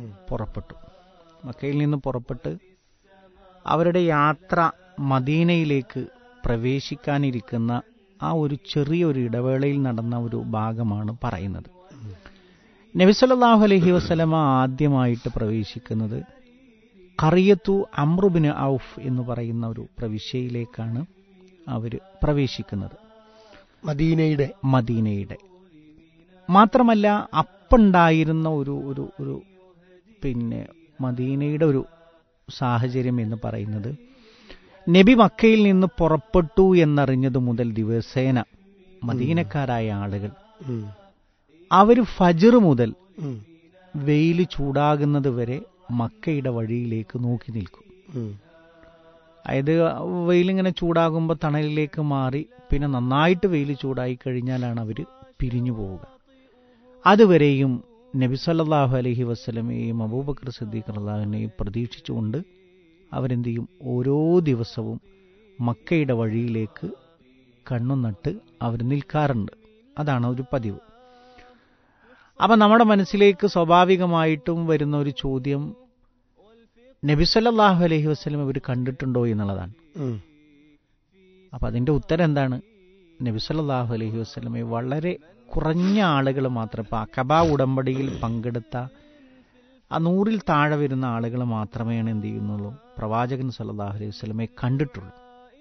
പുറപ്പെട്ട് അവരുടെ യാത്ര മദീനയിലേക്ക് പ്രവേശിക്കാനിരിക്കുന്ന ആ ഒരു ചെറിയൊരു ഇടവേളയിൽ നടന്ന ഒരു ഭാഗമാണ് പറയുന്നത്. നബി സല്ലല്ലാഹു അലൈഹി വസല്ലമ ആദ്യമായിട്ട് പ്രവേശിക്കുന്നത് ഖറിയത്തു അംറു ബിൻ ഔഫ് എന്ന് പറയുന്ന ഒരു പ്രവിശ്യയിലേക്കാണ് അവർ പ്രവേശിക്കുന്നത്, മദീനയുടെ. മാത്രമല്ല അപ്പുണ്ടായിരുന്ന ഒരു പിന്നെ മദീനയുടെ ഒരു സാഹചര്യം എന്ന് പറയുന്നത്, നബി മക്കയിൽ നിന്ന് പുറപ്പെട്ടു എന്നറിഞ്ഞതു മുതൽ ദിവസേന മദീനക്കാരായ ആളുകൾ അവർ ഫജ്ർ മുതൽ വെയിൽ ചൂടാകുന്നത് വരെ മക്കയുടെ വഴിയിലേക്ക് നോക്കി നിൽക്കും. അതായത് വെയിലിങ്ങനെ ചൂടാകുമ്പോൾ തണലിലേക്ക് മാറി പിന്നെ നന്നായിട്ട് വെയിൽ ചൂടായി കഴിഞ്ഞാലാണ് അവർ പിരിഞ്ഞു പോവുക. അതുവരെയും നബി സല്ലല്ലാഹു അലൈഹി വസല്ലമയെയും അബൂബക്കർ സിദ്ദീഖ് റളിയല്ലാഹുവിനെയും പ്രതീക്ഷിച്ചുകൊണ്ട് അവരെന്ത് ചെയ്യും, ഓരോ ദിവസവും മക്കയുടെ വഴിയിലേക്ക് കണ്ണുനട്ട് അവർ നിൽക്കാറുണ്ട്. അതാണ് ഒരു പതിവ്. അപ്പം നമ്മുടെ മനസ്സിലേക്ക് സ്വാഭാവികമായിട്ടും വരുന്ന ഒരു ചോദ്യം, നബി സല്ലല്ലാഹു അലൈഹി വസല്ലം ഇവർ കണ്ടിട്ടുണ്ടോ എന്നുള്ളതാണ്. അപ്പം അതിൻ്റെ ഉത്തരം എന്താണ്? നബി സല്ലല്ലാഹു അലൈഹി വസല്ലമയെ വളരെ കുറഞ്ഞ ആളുകൾ മാത്രം, ഇപ്പം അഖബ ഉടമ്പടിയിൽ പങ്കെടുത്ത ആ 100-ൽ താഴെ വരുന്ന ആളുകൾ മാത്രമേ എന്ത് ചെയ്യുന്നുള്ളൂ, പ്രവാചകൻ സല്ലല്ലാഹു അലൈഹി വസല്ലമയെ കണ്ടിട്ടുള്ളൂ.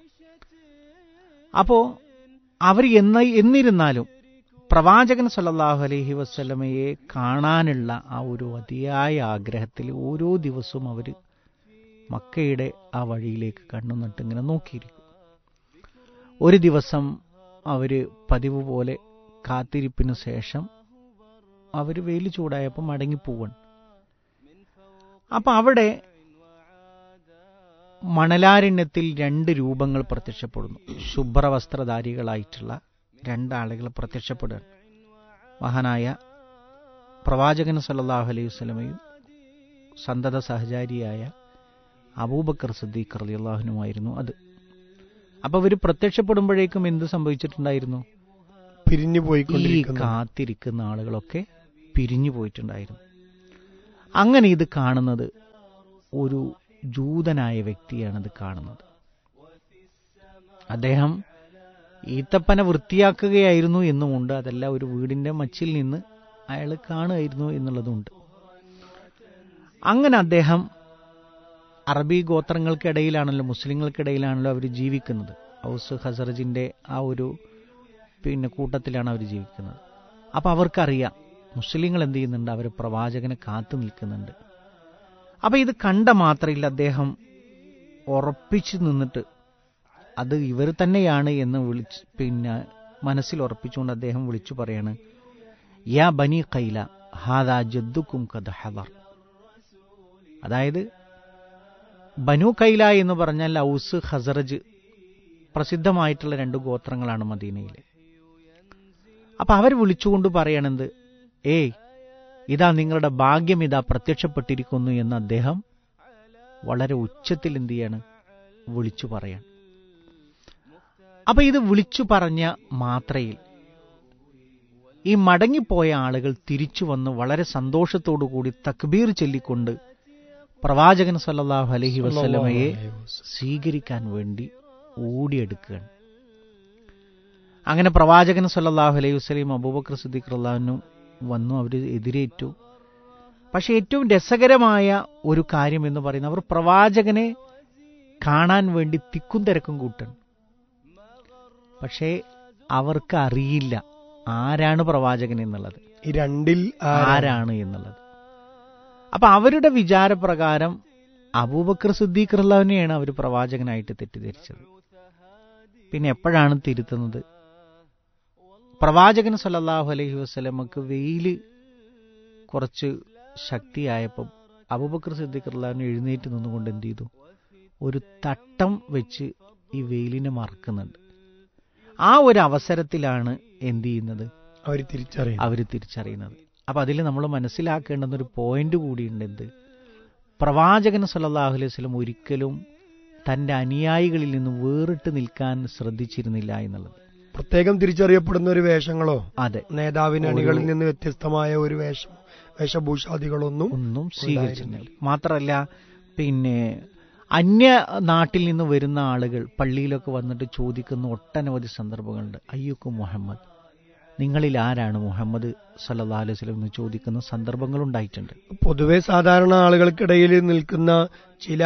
അപ്പോൾ അവർ എന്നിരുന്നാലും പ്രവാചകൻ സല്ലല്ലാഹു അലൈഹി വസല്ലമയെ കാണാനുള്ള ആ ഒരു അതിയായ ആഗ്രഹത്തിൽ ഓരോ ദിവസവും അവർ മക്കയുടെ ആ വഴിയിലേക്ക് കണ്ണുനട്ട് ഇങ്ങനെ നോക്കിയിരിക്കും. ഒരു ദിവസം അവർ പതിവ് പോലെ കാത്തിരിപ്പിന് ശേഷം അവർ വെയിൽ ചൂടായപ്പോൾ മടങ്ങിപ്പോവാണ്. അപ്പം അവിടെ മണലാരണ്യത്തിൽ 2 രൂപങ്ങൾ പ്രത്യക്ഷപ്പെടുന്നു. ശുഭ്രവസ്ത്രധാരികളായിട്ടുള്ള 2 ആളുകൾ പ്രത്യക്ഷപ്പെടുകയാണ്. മഹാനായ പ്രവാചകൻ സല്ലല്ലാഹു അലൈഹി വസല്ലമയും സന്തത സഹചാരിയായ അബൂബക്കർ സിദ്ദീഖ് റളിയല്ലാഹു അൻഹുമായിരുന്നു അത്. അപ്പൊ ഇവർ പ്രത്യക്ഷപ്പെടുമ്പോഴേക്കും എന്ത് സംഭവിച്ചിട്ടുണ്ടായിരുന്നു? പിരിഞ്ഞു ഈ പോയിക്കൊണ്ടിരിക്കുന്നു. കാത്തിരിക്കുന്ന ആളുകളൊക്കെ പിരിഞ്ഞു പോയിട്ടുണ്ടായിരുന്നു. അങ്ങനെ ഇത് കാണുന്നത് ഒരു ജൂതനായ വ്യക്തിയാണിത് കാണുന്നത്. അദ്ദേഹം ഈത്തപ്പന വൃത്തിയാക്കുകയായിരുന്നു എന്നുമുണ്ട്. അതല്ല, ഒരു വീടിന്റെ മച്ചിൽ നിന്ന് അയാൾ കാണുമായിരുന്നു എന്നുള്ളതുണ്ട്. അങ്ങനെ അദ്ദേഹം അറബി ഗോത്രങ്ങൾക്കിടയിലാണല്ലോ, മുസ്ലിങ്ങൾക്കിടയിലാണല്ലോ അവർ ജീവിക്കുന്നത്. ഔസ് ഖസറജിന്റെ ആ ഒരു കൂട്ടത്തിലാണ് അവർ ജീവിക്കുന്നത്. അപ്പൊ അവർക്കറിയാം മുസ്ലിങ്ങൾ എന്ത് ചെയ്യുന്നുണ്ട്, അവർ പ്രവാചകനെ കാത്തു നിൽക്കുന്നുണ്ട്. അപ്പൊ ഇത് കണ്ട മാത്രയിൽ അദ്ദേഹം ഉറപ്പിച്ചു നിന്നിട്ട് അത് ഇവർ തന്നെയാണ് എന്ന് മനസ്സിൽ ഉറപ്പിച്ചുകൊണ്ട് അദ്ദേഹം വിളിച്ചു പറയാണ്, യാ ബനി ഖൈല ഹാദാ ജദ്ദുക്കും ഖദ് ഹദർ. അതായത് ബനു കൈല എന്ന് പറഞ്ഞാൽ ഔസ് ഖസറജ് പ്രസിദ്ധമായിട്ടുള്ള 2 ഗോത്രങ്ങളാണ് മദീനയിലെ. അപ്പൊ അവർ വിളിച്ചുകൊണ്ട് പറയണത്, ഇതാ നിങ്ങളുടെ ഭാഗ്യം ഇതാ പ്രത്യക്ഷപ്പെട്ടിരിക്കുന്നു എന്ന് അദ്ദേഹം വളരെ ഉച്ചത്തിൽ എന്ത് ചെയ്യാണ്, വിളിച്ചു പറയാൻ. അപ്പൊ ഇത് വിളിച്ചു പറഞ്ഞ മാത്രയിൽ ഈ മടങ്ങിപ്പോയ ആളുകൾ തിരിച്ചു വന്ന് വളരെ സന്തോഷത്തോടു കൂടി തക്ബീർ ചൊല്ലിക്കൊണ്ട് പ്രവാചകൻ സല്ലല്ലാഹു അലൈഹി വസല്ലമയെ സ്വീകരിക്കാൻ വേണ്ടി ഓടിയെടുക്കുകയാണ്. അങ്ങനെ പ്രവാചകൻ സല്ലല്ലാഹു അലൈഹി വസല്ലം അബൂബക്കർ സിദ്ദീഖ് റളിയല്ലാഹു അൻഹു വന്നു, അവർ എതിരേറ്റു. പക്ഷെ ഏറ്റവും രസകരമായ ഒരു കാര്യം എന്ന് പറയുന്നത്, അവർ പ്രവാചകനെ കാണാൻ വേണ്ടി തിക്കും തിരക്കും കൂട്ടണം. പക്ഷേ അവർക്ക് അറിയില്ല ആരാണ് പ്രവാചകൻ എന്നുള്ളത്, ഈ രണ്ടിൽ ആരാണ് എന്നുള്ളത്. അപ്പൊ അവരുടെ വിചാരപ്രകാരം അബൂബക്കർ സിദ്ദീഖ് റളിയല്ലാഹു അൻഹുവിനെയാണ് അവർ പ്രവാചകനായിട്ട് തെറ്റിദ്ധരിച്ചത്. പിന്നെ എപ്പോഴാണ് തിരുത്തുന്നത്? പ്രവാചകൻ സല്ലല്ലാഹു അലൈഹി വസല്ലമക്ക് വെയില് കുറച്ച് ശക്തിയായപ്പോൾ അബൂബക്കർ സിദ്ദീഖ് റളിയല്ലാഹു അൻഹു എഴുന്നേറ്റ് നിന്നുകൊണ്ട് എന്ത് ചെയ്തു, ഒരു തട്ടം വെച്ച് ഈ വെയിലിനെ മറക്കുന്നുണ്ട്. ആ ഒരു അവസരത്തിലാണ് എന്ത് ചെയ്യുന്നത്, അവർ തിരിച്ചറിയുന്നത്. അപ്പൊ അതിൽ നമ്മൾ മനസ്സിലാക്കേണ്ടുന്ന ഒരു പോയിന്റ് കൂടിയുണ്ട്. എന്ത്? പ്രവാചകൻ സല്ലല്ലാഹു അലൈഹി വസല്ലം ഒരിക്കലും തന്റെ അനുയായികളിൽ നിന്ന് വേറിട്ട് നിൽക്കാൻ ശ്രദ്ധിച്ചിരുന്നില്ല എന്നുള്ളത്. പ്രത്യേകം തിരിച്ചറിയപ്പെടുന്ന ഒരു വേഷങ്ങളോ, അതെ, നേതാവിന് അണികളിൽ നിന്ന് വ്യത്യസ്തമായ ഒരു വേഷഭൂഷാദികളൊന്നും സ്വീകരിച്ചിരുന്നില്ല. മാത്രമല്ല, അന്യ നാട്ടിൽ നിന്ന് വരുന്ന ആളുകൾ പള്ളിയിലൊക്കെ വന്നിട്ട് ചോദിക്കുന്ന ഒട്ടനവധി സന്ദർഭങ്ങളുണ്ട്. അയ്യുക്കും മുഹമ്മദ്, നിങ്ങളിൽ ആരാണ് മുഹമ്മദ് സല്ലല്ലാഹു അലൈഹി വസല്ലം എന്ന് ചോദിക്കുന്ന സന്ദർഭങ്ങൾ ഉണ്ടായിട്ടുണ്ട്. പൊതുവെ സാധാരണ ആളുകൾക്കിടയിൽ നിൽക്കുന്ന ചില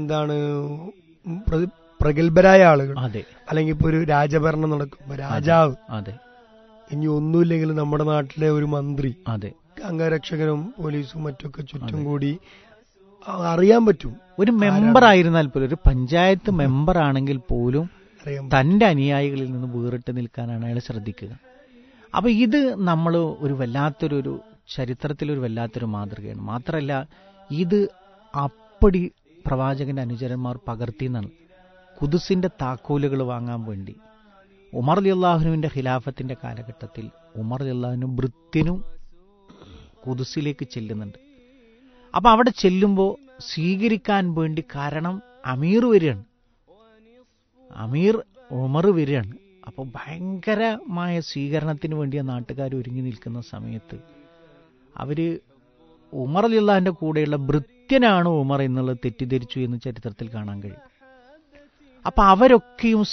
പ്രഗത്ഭരായ ആളുകൾ, അതെ, അല്ലെങ്കിൽ ഇപ്പൊ ഒരു രാജഭരണം നടക്കുമ്പോ രാജാവ്, അതെ, ഇനി ഒന്നുമില്ലെങ്കിൽ നമ്മുടെ നാട്ടിലെ ഒരു മന്ത്രി, അതെ, അംഗരക്ഷകരും പോലീസും മറ്റൊക്കെ ചുറ്റും കൂടി അറിയാൻ പറ്റും. ഒരു മെമ്പർ ആയിരുന്നാൽ പോലും, ഒരു പഞ്ചായത്ത് മെമ്പർ ആണെങ്കിൽ പോലും തന്റെ അനുയായികളിൽ നിന്ന് വേറിട്ട് നിൽക്കാനാണ് അയാൾ ശ്രദ്ധിക്കുക. അപ്പൊ ഇത് നമ്മൾ ഒരു വല്ലാത്തൊരു ചരിത്രത്തിലൊരു വല്ലാത്തൊരു മാതൃകയാണ്. മാത്രമല്ല, ഇത് അപ്പടി പ്രവാചകന്റെ അനുചരന്മാർ പകർത്തിയെന്നാണ്. ഖുദ്സിന്റെ താക്കോലുകൾ വാങ്ങാൻ വേണ്ടി ഉമർ റളിയല്ലാഹുവിന്റെ ഖിലാഫത്തിന്റെ കാലഘട്ടത്തിൽ ഉമർ റളിയല്ലാഹു ഭൃത്യനും ഖുദ്സിലേക്ക് ചെല്ലുന്നുണ്ട്. അപ്പൊ അവിടെ ചെല്ലുമ്പോൾ സ്വീകരിക്കാൻ വേണ്ടി, കാരണം അമീർ വരികയാണ്, അമീർ ഉമർ വരികയാണ്. അപ്പോൾ ഭയങ്കരമായ സ്വീകരണത്തിന് വേണ്ടി ആ നാട്ടുകാർ ഒരുങ്ങി നിൽക്കുന്ന സമയത്ത് അവര് ഉമർ റളിയല്ലാഹുവിന്റെ കൂടെയുള്ള ഭൃത്യനാണ് ഉമർ എന്നുള്ളത് തെറ്റിദ്ധരിച്ചു എന്ന് ചരിത്രത്തിൽ കാണാൻ കഴിയും. അപ്പൊ അവരൊക്കെയും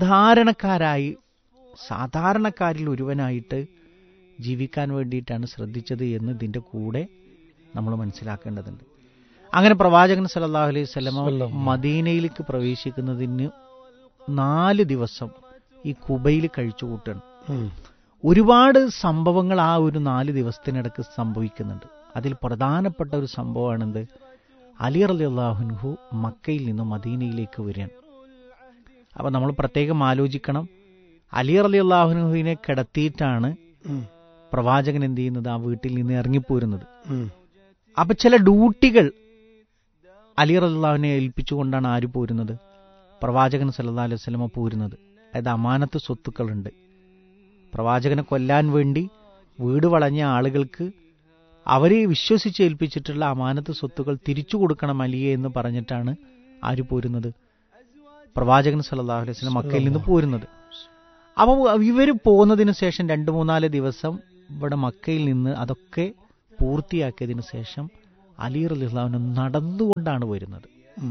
സാധാരണക്കാരിൽ ഒരുവനായിട്ട് ജീവിക്കാൻ വേണ്ടിയിട്ടാണ് ശ്രദ്ധിച്ചത് എന്ന് ഇതിന്റെ കൂടെ നമ്മൾ മനസ്സിലാക്കേണ്ടതുണ്ട്. അങ്ങനെ പ്രവാചകൻ സല്ലല്ലാഹു അലൈഹി വസല്ലം മദീനയിലേക്ക് പ്രവേശിക്കുന്നതിന് 4 ദിവസം ഈ കുബയിൽ കഴിച്ചു കൂട്ടണം. ഒരുപാട് സംഭവങ്ങൾ ആ ഒരു 4 ദിവസത്തിനിടക്ക് സംഭവിക്കുന്നുണ്ട്. അതിൽ പ്രധാനപ്പെട്ട ഒരു സംഭവമാണെന്ത്, അലി റളിയല്ലാഹു അൻഹു മക്കയിൽ നിന്ന് മദീനയിലേക്ക് വരികയാണ്. അപ്പൊ നമ്മൾ പ്രത്യേകം ആലോചിക്കണം, അലി റളിയല്ലാഹു അൻഹുവിനെ കിടത്തിയിട്ടാണ് പ്രവാചകൻ എന്ത് ചെയ്യുന്നത്, ആ വീട്ടിൽ നിന്ന് ഇറങ്ങിപ്പോരുന്നത്. അപ്പൊ ചില ഡ്യൂട്ടികൾ അലി റളിയല്ലാഹുവിനെ ഏൽപ്പിച്ചുകൊണ്ടാണ് ആര് പോരുന്നത്, പ്രവാചകൻ സല്ലല്ലാഹു അലൈഹി വസല്ലം പോരുന്നത്. അതായത് അമാനത്ത് സ്വത്തുക്കളുണ്ട്. പ്രവാചകനെ കൊല്ലാൻ വേണ്ടി വീട് വളഞ്ഞ ആളുകൾക്ക് അവരെ വിശ്വസിച്ച് ഏൽപ്പിച്ചിട്ടുള്ള അമാനത്ത് സ്വത്തുക്കൾ തിരിച്ചു കൊടുക്കണം അലിയെ എന്ന് പറഞ്ഞിട്ടാണ് ആര് പോരുന്നത്, പ്രവാചകൻ സല്ലല്ലാഹു അലൈഹി വസല്ലം മക്കയിൽ നിന്ന് പോരുന്നത്. അപ്പോൾ ഇവർ പോകുന്നതിന് ശേഷം 2-3 ദിവസം ഇവിടെ മക്കയിൽ നിന്ന് അതൊക്കെ പൂർത്തിയാക്കിയതിന് ശേഷം അലി റളിയല്ലാഹു അൻഹു നടന്നുകൊണ്ടാണ് വരുന്നത്.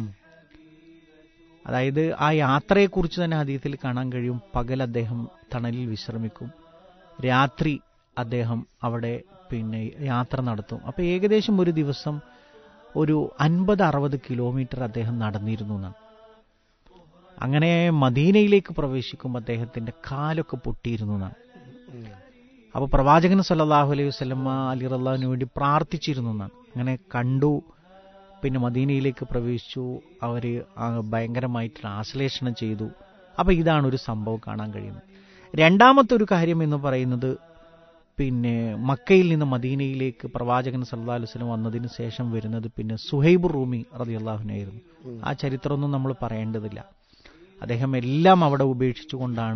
അതായത് ആ യാത്രയെക്കുറിച്ച് തന്നെ ഹദീസിൽ കാണാൻ കഴിയും. പകൽ അദ്ദേഹം തണലിൽ വിശ്രമിക്കും, രാത്രി അദ്ദേഹം അവിടെ യാത്ര നടത്തും. അപ്പോൾ ഏകദേശം ഒരു ദിവസം ഒരു 50-60 കിലോമീറ്റർ അദ്ദേഹം നടന്നിരുന്നു എന്നാണ്. അങ്ങനെ മദീനയിലേക്ക് പ്രവേശിക്കുമ്പോൾ അദ്ദേഹത്തിന്റെ കാലൊക്കെ പൊട്ടിയിരുന്നു എന്നാണ്. അപ്പോൾ പ്രവാചകൻ സല്ലല്ലാഹു അലൈഹി വസല്ലം അലി റളിയല്ലാഹുവിന് വേണ്ടി പ്രാർത്ഥിച്ചിരുന്നു എന്നാണ്. അങ്ങനെ കണ്ടു. പിന്നെ മദീനയിലേക്ക് പ്രവേശിച്ചു. അവർ ഭയങ്കരമായിട്ട് ആശ്ലേഷണം ചെയ്തു. അപ്പോൾ ഇതാണ് ഒരു സംഭവം കാണാൻ കഴിയുന്നത്. രണ്ടാമത്തെ ഒരു കാര്യം എന്ന് പറയുന്നത് മക്കയിൽ നിന്ന് മദീനയിലേക്ക് പ്രവാചകൻ സല്ലല്ലാഹു അലൈഹി വസല്ലം വന്നതിന് ശേഷം വരുന്നത് സുഹൈബ് റൂമി റളിയല്ലാഹു അൻഹു ആയിരുന്നു. ആ ചരിത്രമൊന്നും നമ്മൾ പറയേണ്ടതില്ല. അദ്ദേഹം എല്ലാം അവിടെ ഉപേക്ഷിച്ചുകൊണ്ടാണ്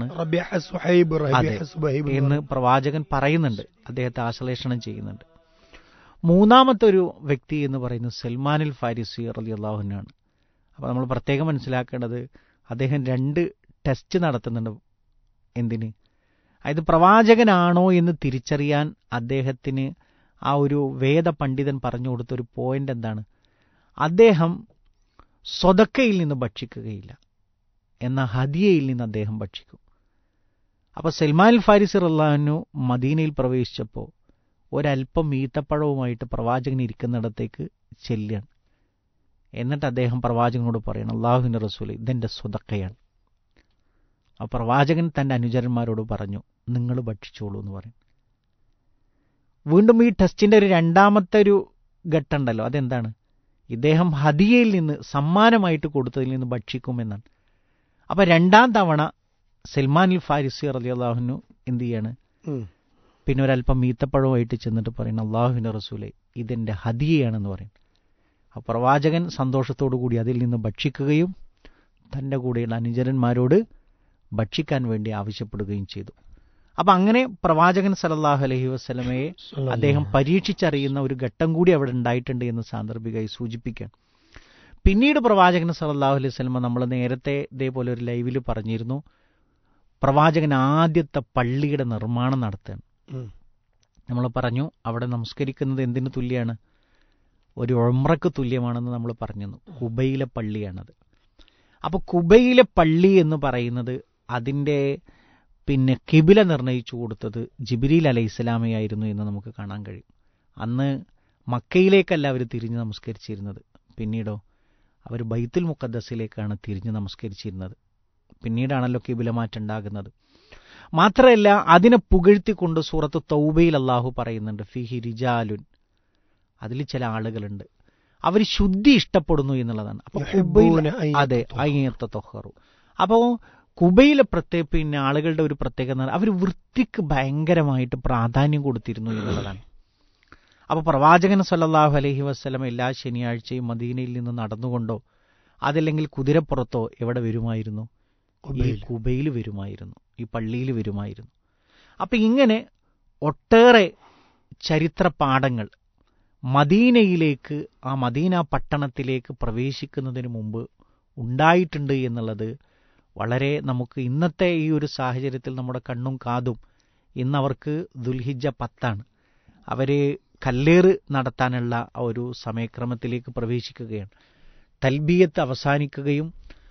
എന്ന് പ്രവാചകൻ പറയുന്നുണ്ട്. അദ്ദേഹത്തെ ആശ്ലേഷണം ചെയ്യുന്നുണ്ട്. മൂന്നാമത്തെ ഒരു വ്യക്തി എന്ന് പറയുന്നത് സൽമാനുൽ ഫാരിസി റളിയല്ലാഹു അൻഹു ആണ്. അപ്പോൾ നമ്മൾ പ്രത്യേകം മനസ്സിലാക്കേണ്ടത് അദ്ദേഹം 2 ടെസ്റ്റ് നടത്തുന്നുണ്ട്. എന്തിന്? അതായത് പ്രവാചകനാണോ എന്ന് തിരിച്ചറിയാൻ അദ്ദേഹത്തിന് ആ ഒരു വേദ പണ്ഡിതൻ പറഞ്ഞു കൊടുത്തൊരു പോയിന്റ് എന്താണ്? അദ്ദേഹം സ്വതക്കയിൽ നിന്ന് ഭക്ഷിക്കുകയില്ല, എന്നാൽ ഹദിയയിൽ നിന്ന് അദ്ദേഹം ഭക്ഷിക്കും. അപ്പോൾ സൽമാൻ ഫാരിസി റളിയല്ലാഹു അൻഹു മദീനയിൽ പ്രവേശിച്ചപ്പോൾ ഒരല്പം ഈത്തപ്പഴവുമായിട്ട് പ്രവാചകൻ ഇരിക്കുന്നിടത്തേക്ക് ചെല്ലുകയാണ്. എന്നിട്ട് അദ്ദേഹം പ്രവാചകനോട് പറയണം, അല്ലാഹുവിൻ്റെ റസൂലേ, ഇതെൻ്റെ സ്വതക്കയാണ്. ആ പ്രവാചകൻ തൻ്റെ അനുചരന്മാരോട് പറഞ്ഞു, നിങ്ങൾ ഭക്ഷിച്ചോളൂ എന്ന് പറയും. വീണ്ടും ഈ ടെസ്റ്റിൻ്റെ ഒരു രണ്ടാമത്തെ ഒരു ഘട്ടമുണ്ടല്ലോ, അതെന്താണ്? ഇദ്ദേഹം ഹദിയയിൽ നിന്ന് സമ്മാനമായിട്ട് കൊടുത്തതിൽ നിന്ന് ഭക്ഷിക്കുമെന്നാണ്. അപ്പം 2ാം തവണ സൽമാനുൽ ഫാരിസി റളിയല്ലാഹു അൻഹു എന്ത് ചെയ്യാണ്? പിന്നെ ഒരല്പം ഈത്തപ്പഴവുമായിട്ട് ചെന്നിട്ട് പറയുന്നത്, അല്ലാഹുവിൻ്റെ റസൂലേ, ഇതെൻ്റെ ഹദിയയാണെന്ന് പറയും. ആ പ്രവാചകൻ സന്തോഷത്തോടു കൂടി അതിൽ നിന്ന് ഭക്ഷിക്കുകയും തൻ്റെ കൂടെയുള്ള അനുചരന്മാരോട് ഭക്ഷിക്കാൻ വേണ്ടി ആവശ്യപ്പെടുകയും ചെയ്തു. അപ്പം അങ്ങനെ പ്രവാചകൻ സല്ലല്ലാഹു അലൈഹി വസല്ലമയെ അദ്ദേഹം പരീക്ഷിച്ചറിയുന്ന ഒരു ഘട്ടം കൂടി അവിടെ ഉണ്ടായിട്ടുണ്ട് എന്ന് സാന്ദർഭികമായി സൂചിപ്പിക്കുകയാണ്. പിന്നീട് പ്രവാചകൻ സല്ലല്ലാഹു അലൈഹി വസല്ലമ നമ്മൾ നേരത്തെ ഇതേപോലെ ഒരു ലൈവിൽ പറഞ്ഞിരുന്നു, പ്രവാചകൻ ആദ്യത്തെ പള്ളിയുടെ നിർമ്മാണം നടത്തുകയാണ്. നമ്മൾ പറഞ്ഞു അവിടെ നമസ്കരിക്കുന്നത് എന്തിനു തുല്യമാണ്? ഒരു ഉംറക്ക് തുല്യമാണെന്ന് നമ്മൾ പറഞ്ഞിരുന്നു. കുബയിലെ പള്ളിയാണത്. അപ്പോൾ കുബയിലെ പള്ളി എന്ന് പറയുന്നത് അതിൻ്റെ കിബില നിർണയിച്ചു കൊടുത്തത് ജിബ്രീൽ അലൈഹിസ്സലാമയായിരുന്നു എന്ന് നമുക്ക് കാണാൻ കഴിയും. അന്ന് മക്കയിലേക്കല്ല അവർ തിരിഞ്ഞ് നമസ്കരിച്ചിരുന്നത്. പിന്നീടോ അവർ ബൈത്തുൽ മുഖദ്ദസിലേക്കാണ് തിരിഞ്ഞ് നമസ്കരിച്ചിരുന്നത്. പിന്നീടാണല്ലോ കിബില മാറ്റം ഉണ്ടാകുന്നത്. മാത്രമല്ല അതിനെ പുകഴ്ത്തിക്കൊണ്ട് സൂറത്ത് തൗബയിൽ അല്ലാഹു പറയുന്നുണ്ട്, ഫിഹി റിജാലുൻ, അതിൽ ചില ആളുകളുണ്ട് അവർ ശുദ്ധി ഇഷ്ടപ്പെടുന്നു എന്നുള്ളതാണ്. അപ്പോൾ അതെ അയ്യത്ത തൊഹറു. അപ്പോൾ കുബയിലെ ആളുകളുടെ ഒരു പ്രത്യേകത അവർ വൃത്തിക്ക് ഭയങ്കരമായിട്ട് പ്രാധാന്യം കൊടുത്തിരുന്നു എന്നുള്ളതാണ്. അപ്പോൾ പ്രവാചകൻ സല്ലല്ലാഹു അലൈഹി വസല്ലം എല്ലാ ശനിയാഴ്ചയും മദീനയിൽ നിന്ന് നടന്നുകൊണ്ടോ അതല്ലെങ്കിൽ കുതിരപ്പുറത്തോ എവിടെ വരുമായിരുന്നു? ഈ കുബയിൽ വരുമായിരുന്നു, ഈ പള്ളിയിൽ വരുമായിരുന്നു. അപ്പം ഇങ്ങനെ ഒട്ടേറെ ചരിത്ര പാഠങ്ങൾ മദീനയിലേക്ക്, ആ മദീന പട്ടണത്തിലേക്ക് പ്രവേശിക്കുന്നതിന് മുമ്പ് ഉണ്ടായിട്ടുണ്ട് എന്നുള്ളത് വളരെ നമുക്ക് ഇന്നത്തെ ഈ ഒരു സാഹചര്യത്തിൽ നമ്മുടെ കണ്ണും കാതും, ഇന്നവർക്ക് ദുൽഹിജ്ജ 10 അവർ കല്ലേറ് നടത്താനുള്ള ഒരു സമയക്രമത്തിലേക്ക് പ്രവേശിക്കുകയാണ്. തൽബിയത്ത് അവസാനിക്കുകയും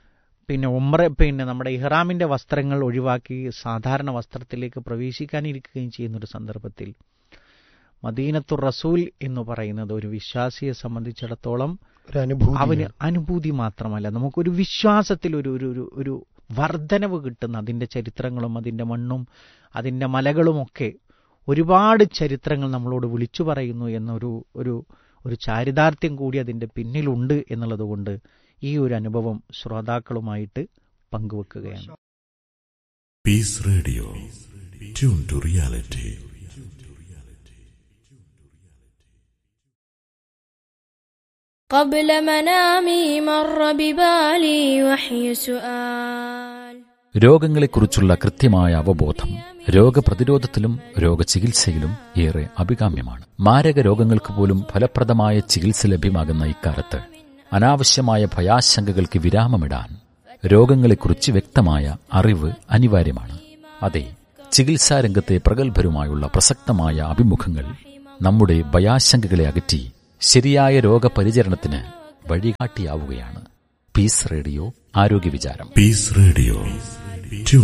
നമ്മുടെ ഇഹ്റാമിൻ്റെ വസ്ത്രങ്ങൾ ഒഴിവാക്കി സാധാരണ വസ്ത്രത്തിലേക്ക് പ്രവേശിക്കാനിരിക്കുകയും ചെയ്യുന്നൊരു സന്ദർഭത്തിൽ മദീനത്തുർ റസൂൽ എന്ന് പറയുന്നത് ഒരു വിശ്വാസിയെ സംബന്ധിച്ചിടത്തോളം അവന് അനുഭൂതി മാത്രമല്ല, നമുക്കൊരു വിശ്വാസത്തിൽ ഒരു വർധനവ് കിട്ടുന്ന, അതിൻ്റെ ചരിത്രങ്ങളും അതിൻ്റെ മണ്ണും അതിൻ്റെ മലകളുമൊക്കെ ഒരുപാട് ചരിത്രങ്ങൾ നമ്മളോട് വിളിച്ചു പറയുന്നു എന്നൊരു ഒരു ചാരിതാർത്ഥ്യം കൂടി അതിൻ്റെ പിന്നിലുണ്ട് എന്നുള്ളത് കൊണ്ട് ഈ ഒരു അനുഭവം ശ്രോതാക്കളുമായിട്ട് പങ്കുവെക്കുകയാണ്. Piece radio, tune to reality. قبل منامي مر ببالي وحي سؤال. രോഗങ്ങളെക്കുറിച്ചുള്ള കൃത്യമായ അവബോധം രോഗപ്രതിരോധത്തിലും രോഗചികിത്സയിലും ഏറെ അഭികാമ്യമാണ്. മാരക രോഗങ്ങൾക്ക് പോലും ഫലപ്രദമായ ചികിത്സ ലഭ്യമാകുന്ന ഇക്കാലത്ത് അനാവശ്യമായ ഭയാശങ്കകൾക്ക് വിരാമമിടാൻ രോഗങ്ങളെക്കുറിച്ച് വ്യക്തമായ അറിവ് അനിവാര്യമാണ്. അതെ, ചികിത്സാരംഗത്തെ പ്രഗത്ഭരുമായുള്ള പ്രസക്തമായ അഭിമുഖങ്ങൾ നമ്മുടെ ഭയാശങ്കകളെ അകറ്റി ശരിയായ രോഗപരിചരണത്തിന് വഴികാട്ടിയാവുകയാണ്. പീസ് റേഡിയോ ആരോഗ്യ വിചാരം. Piece radio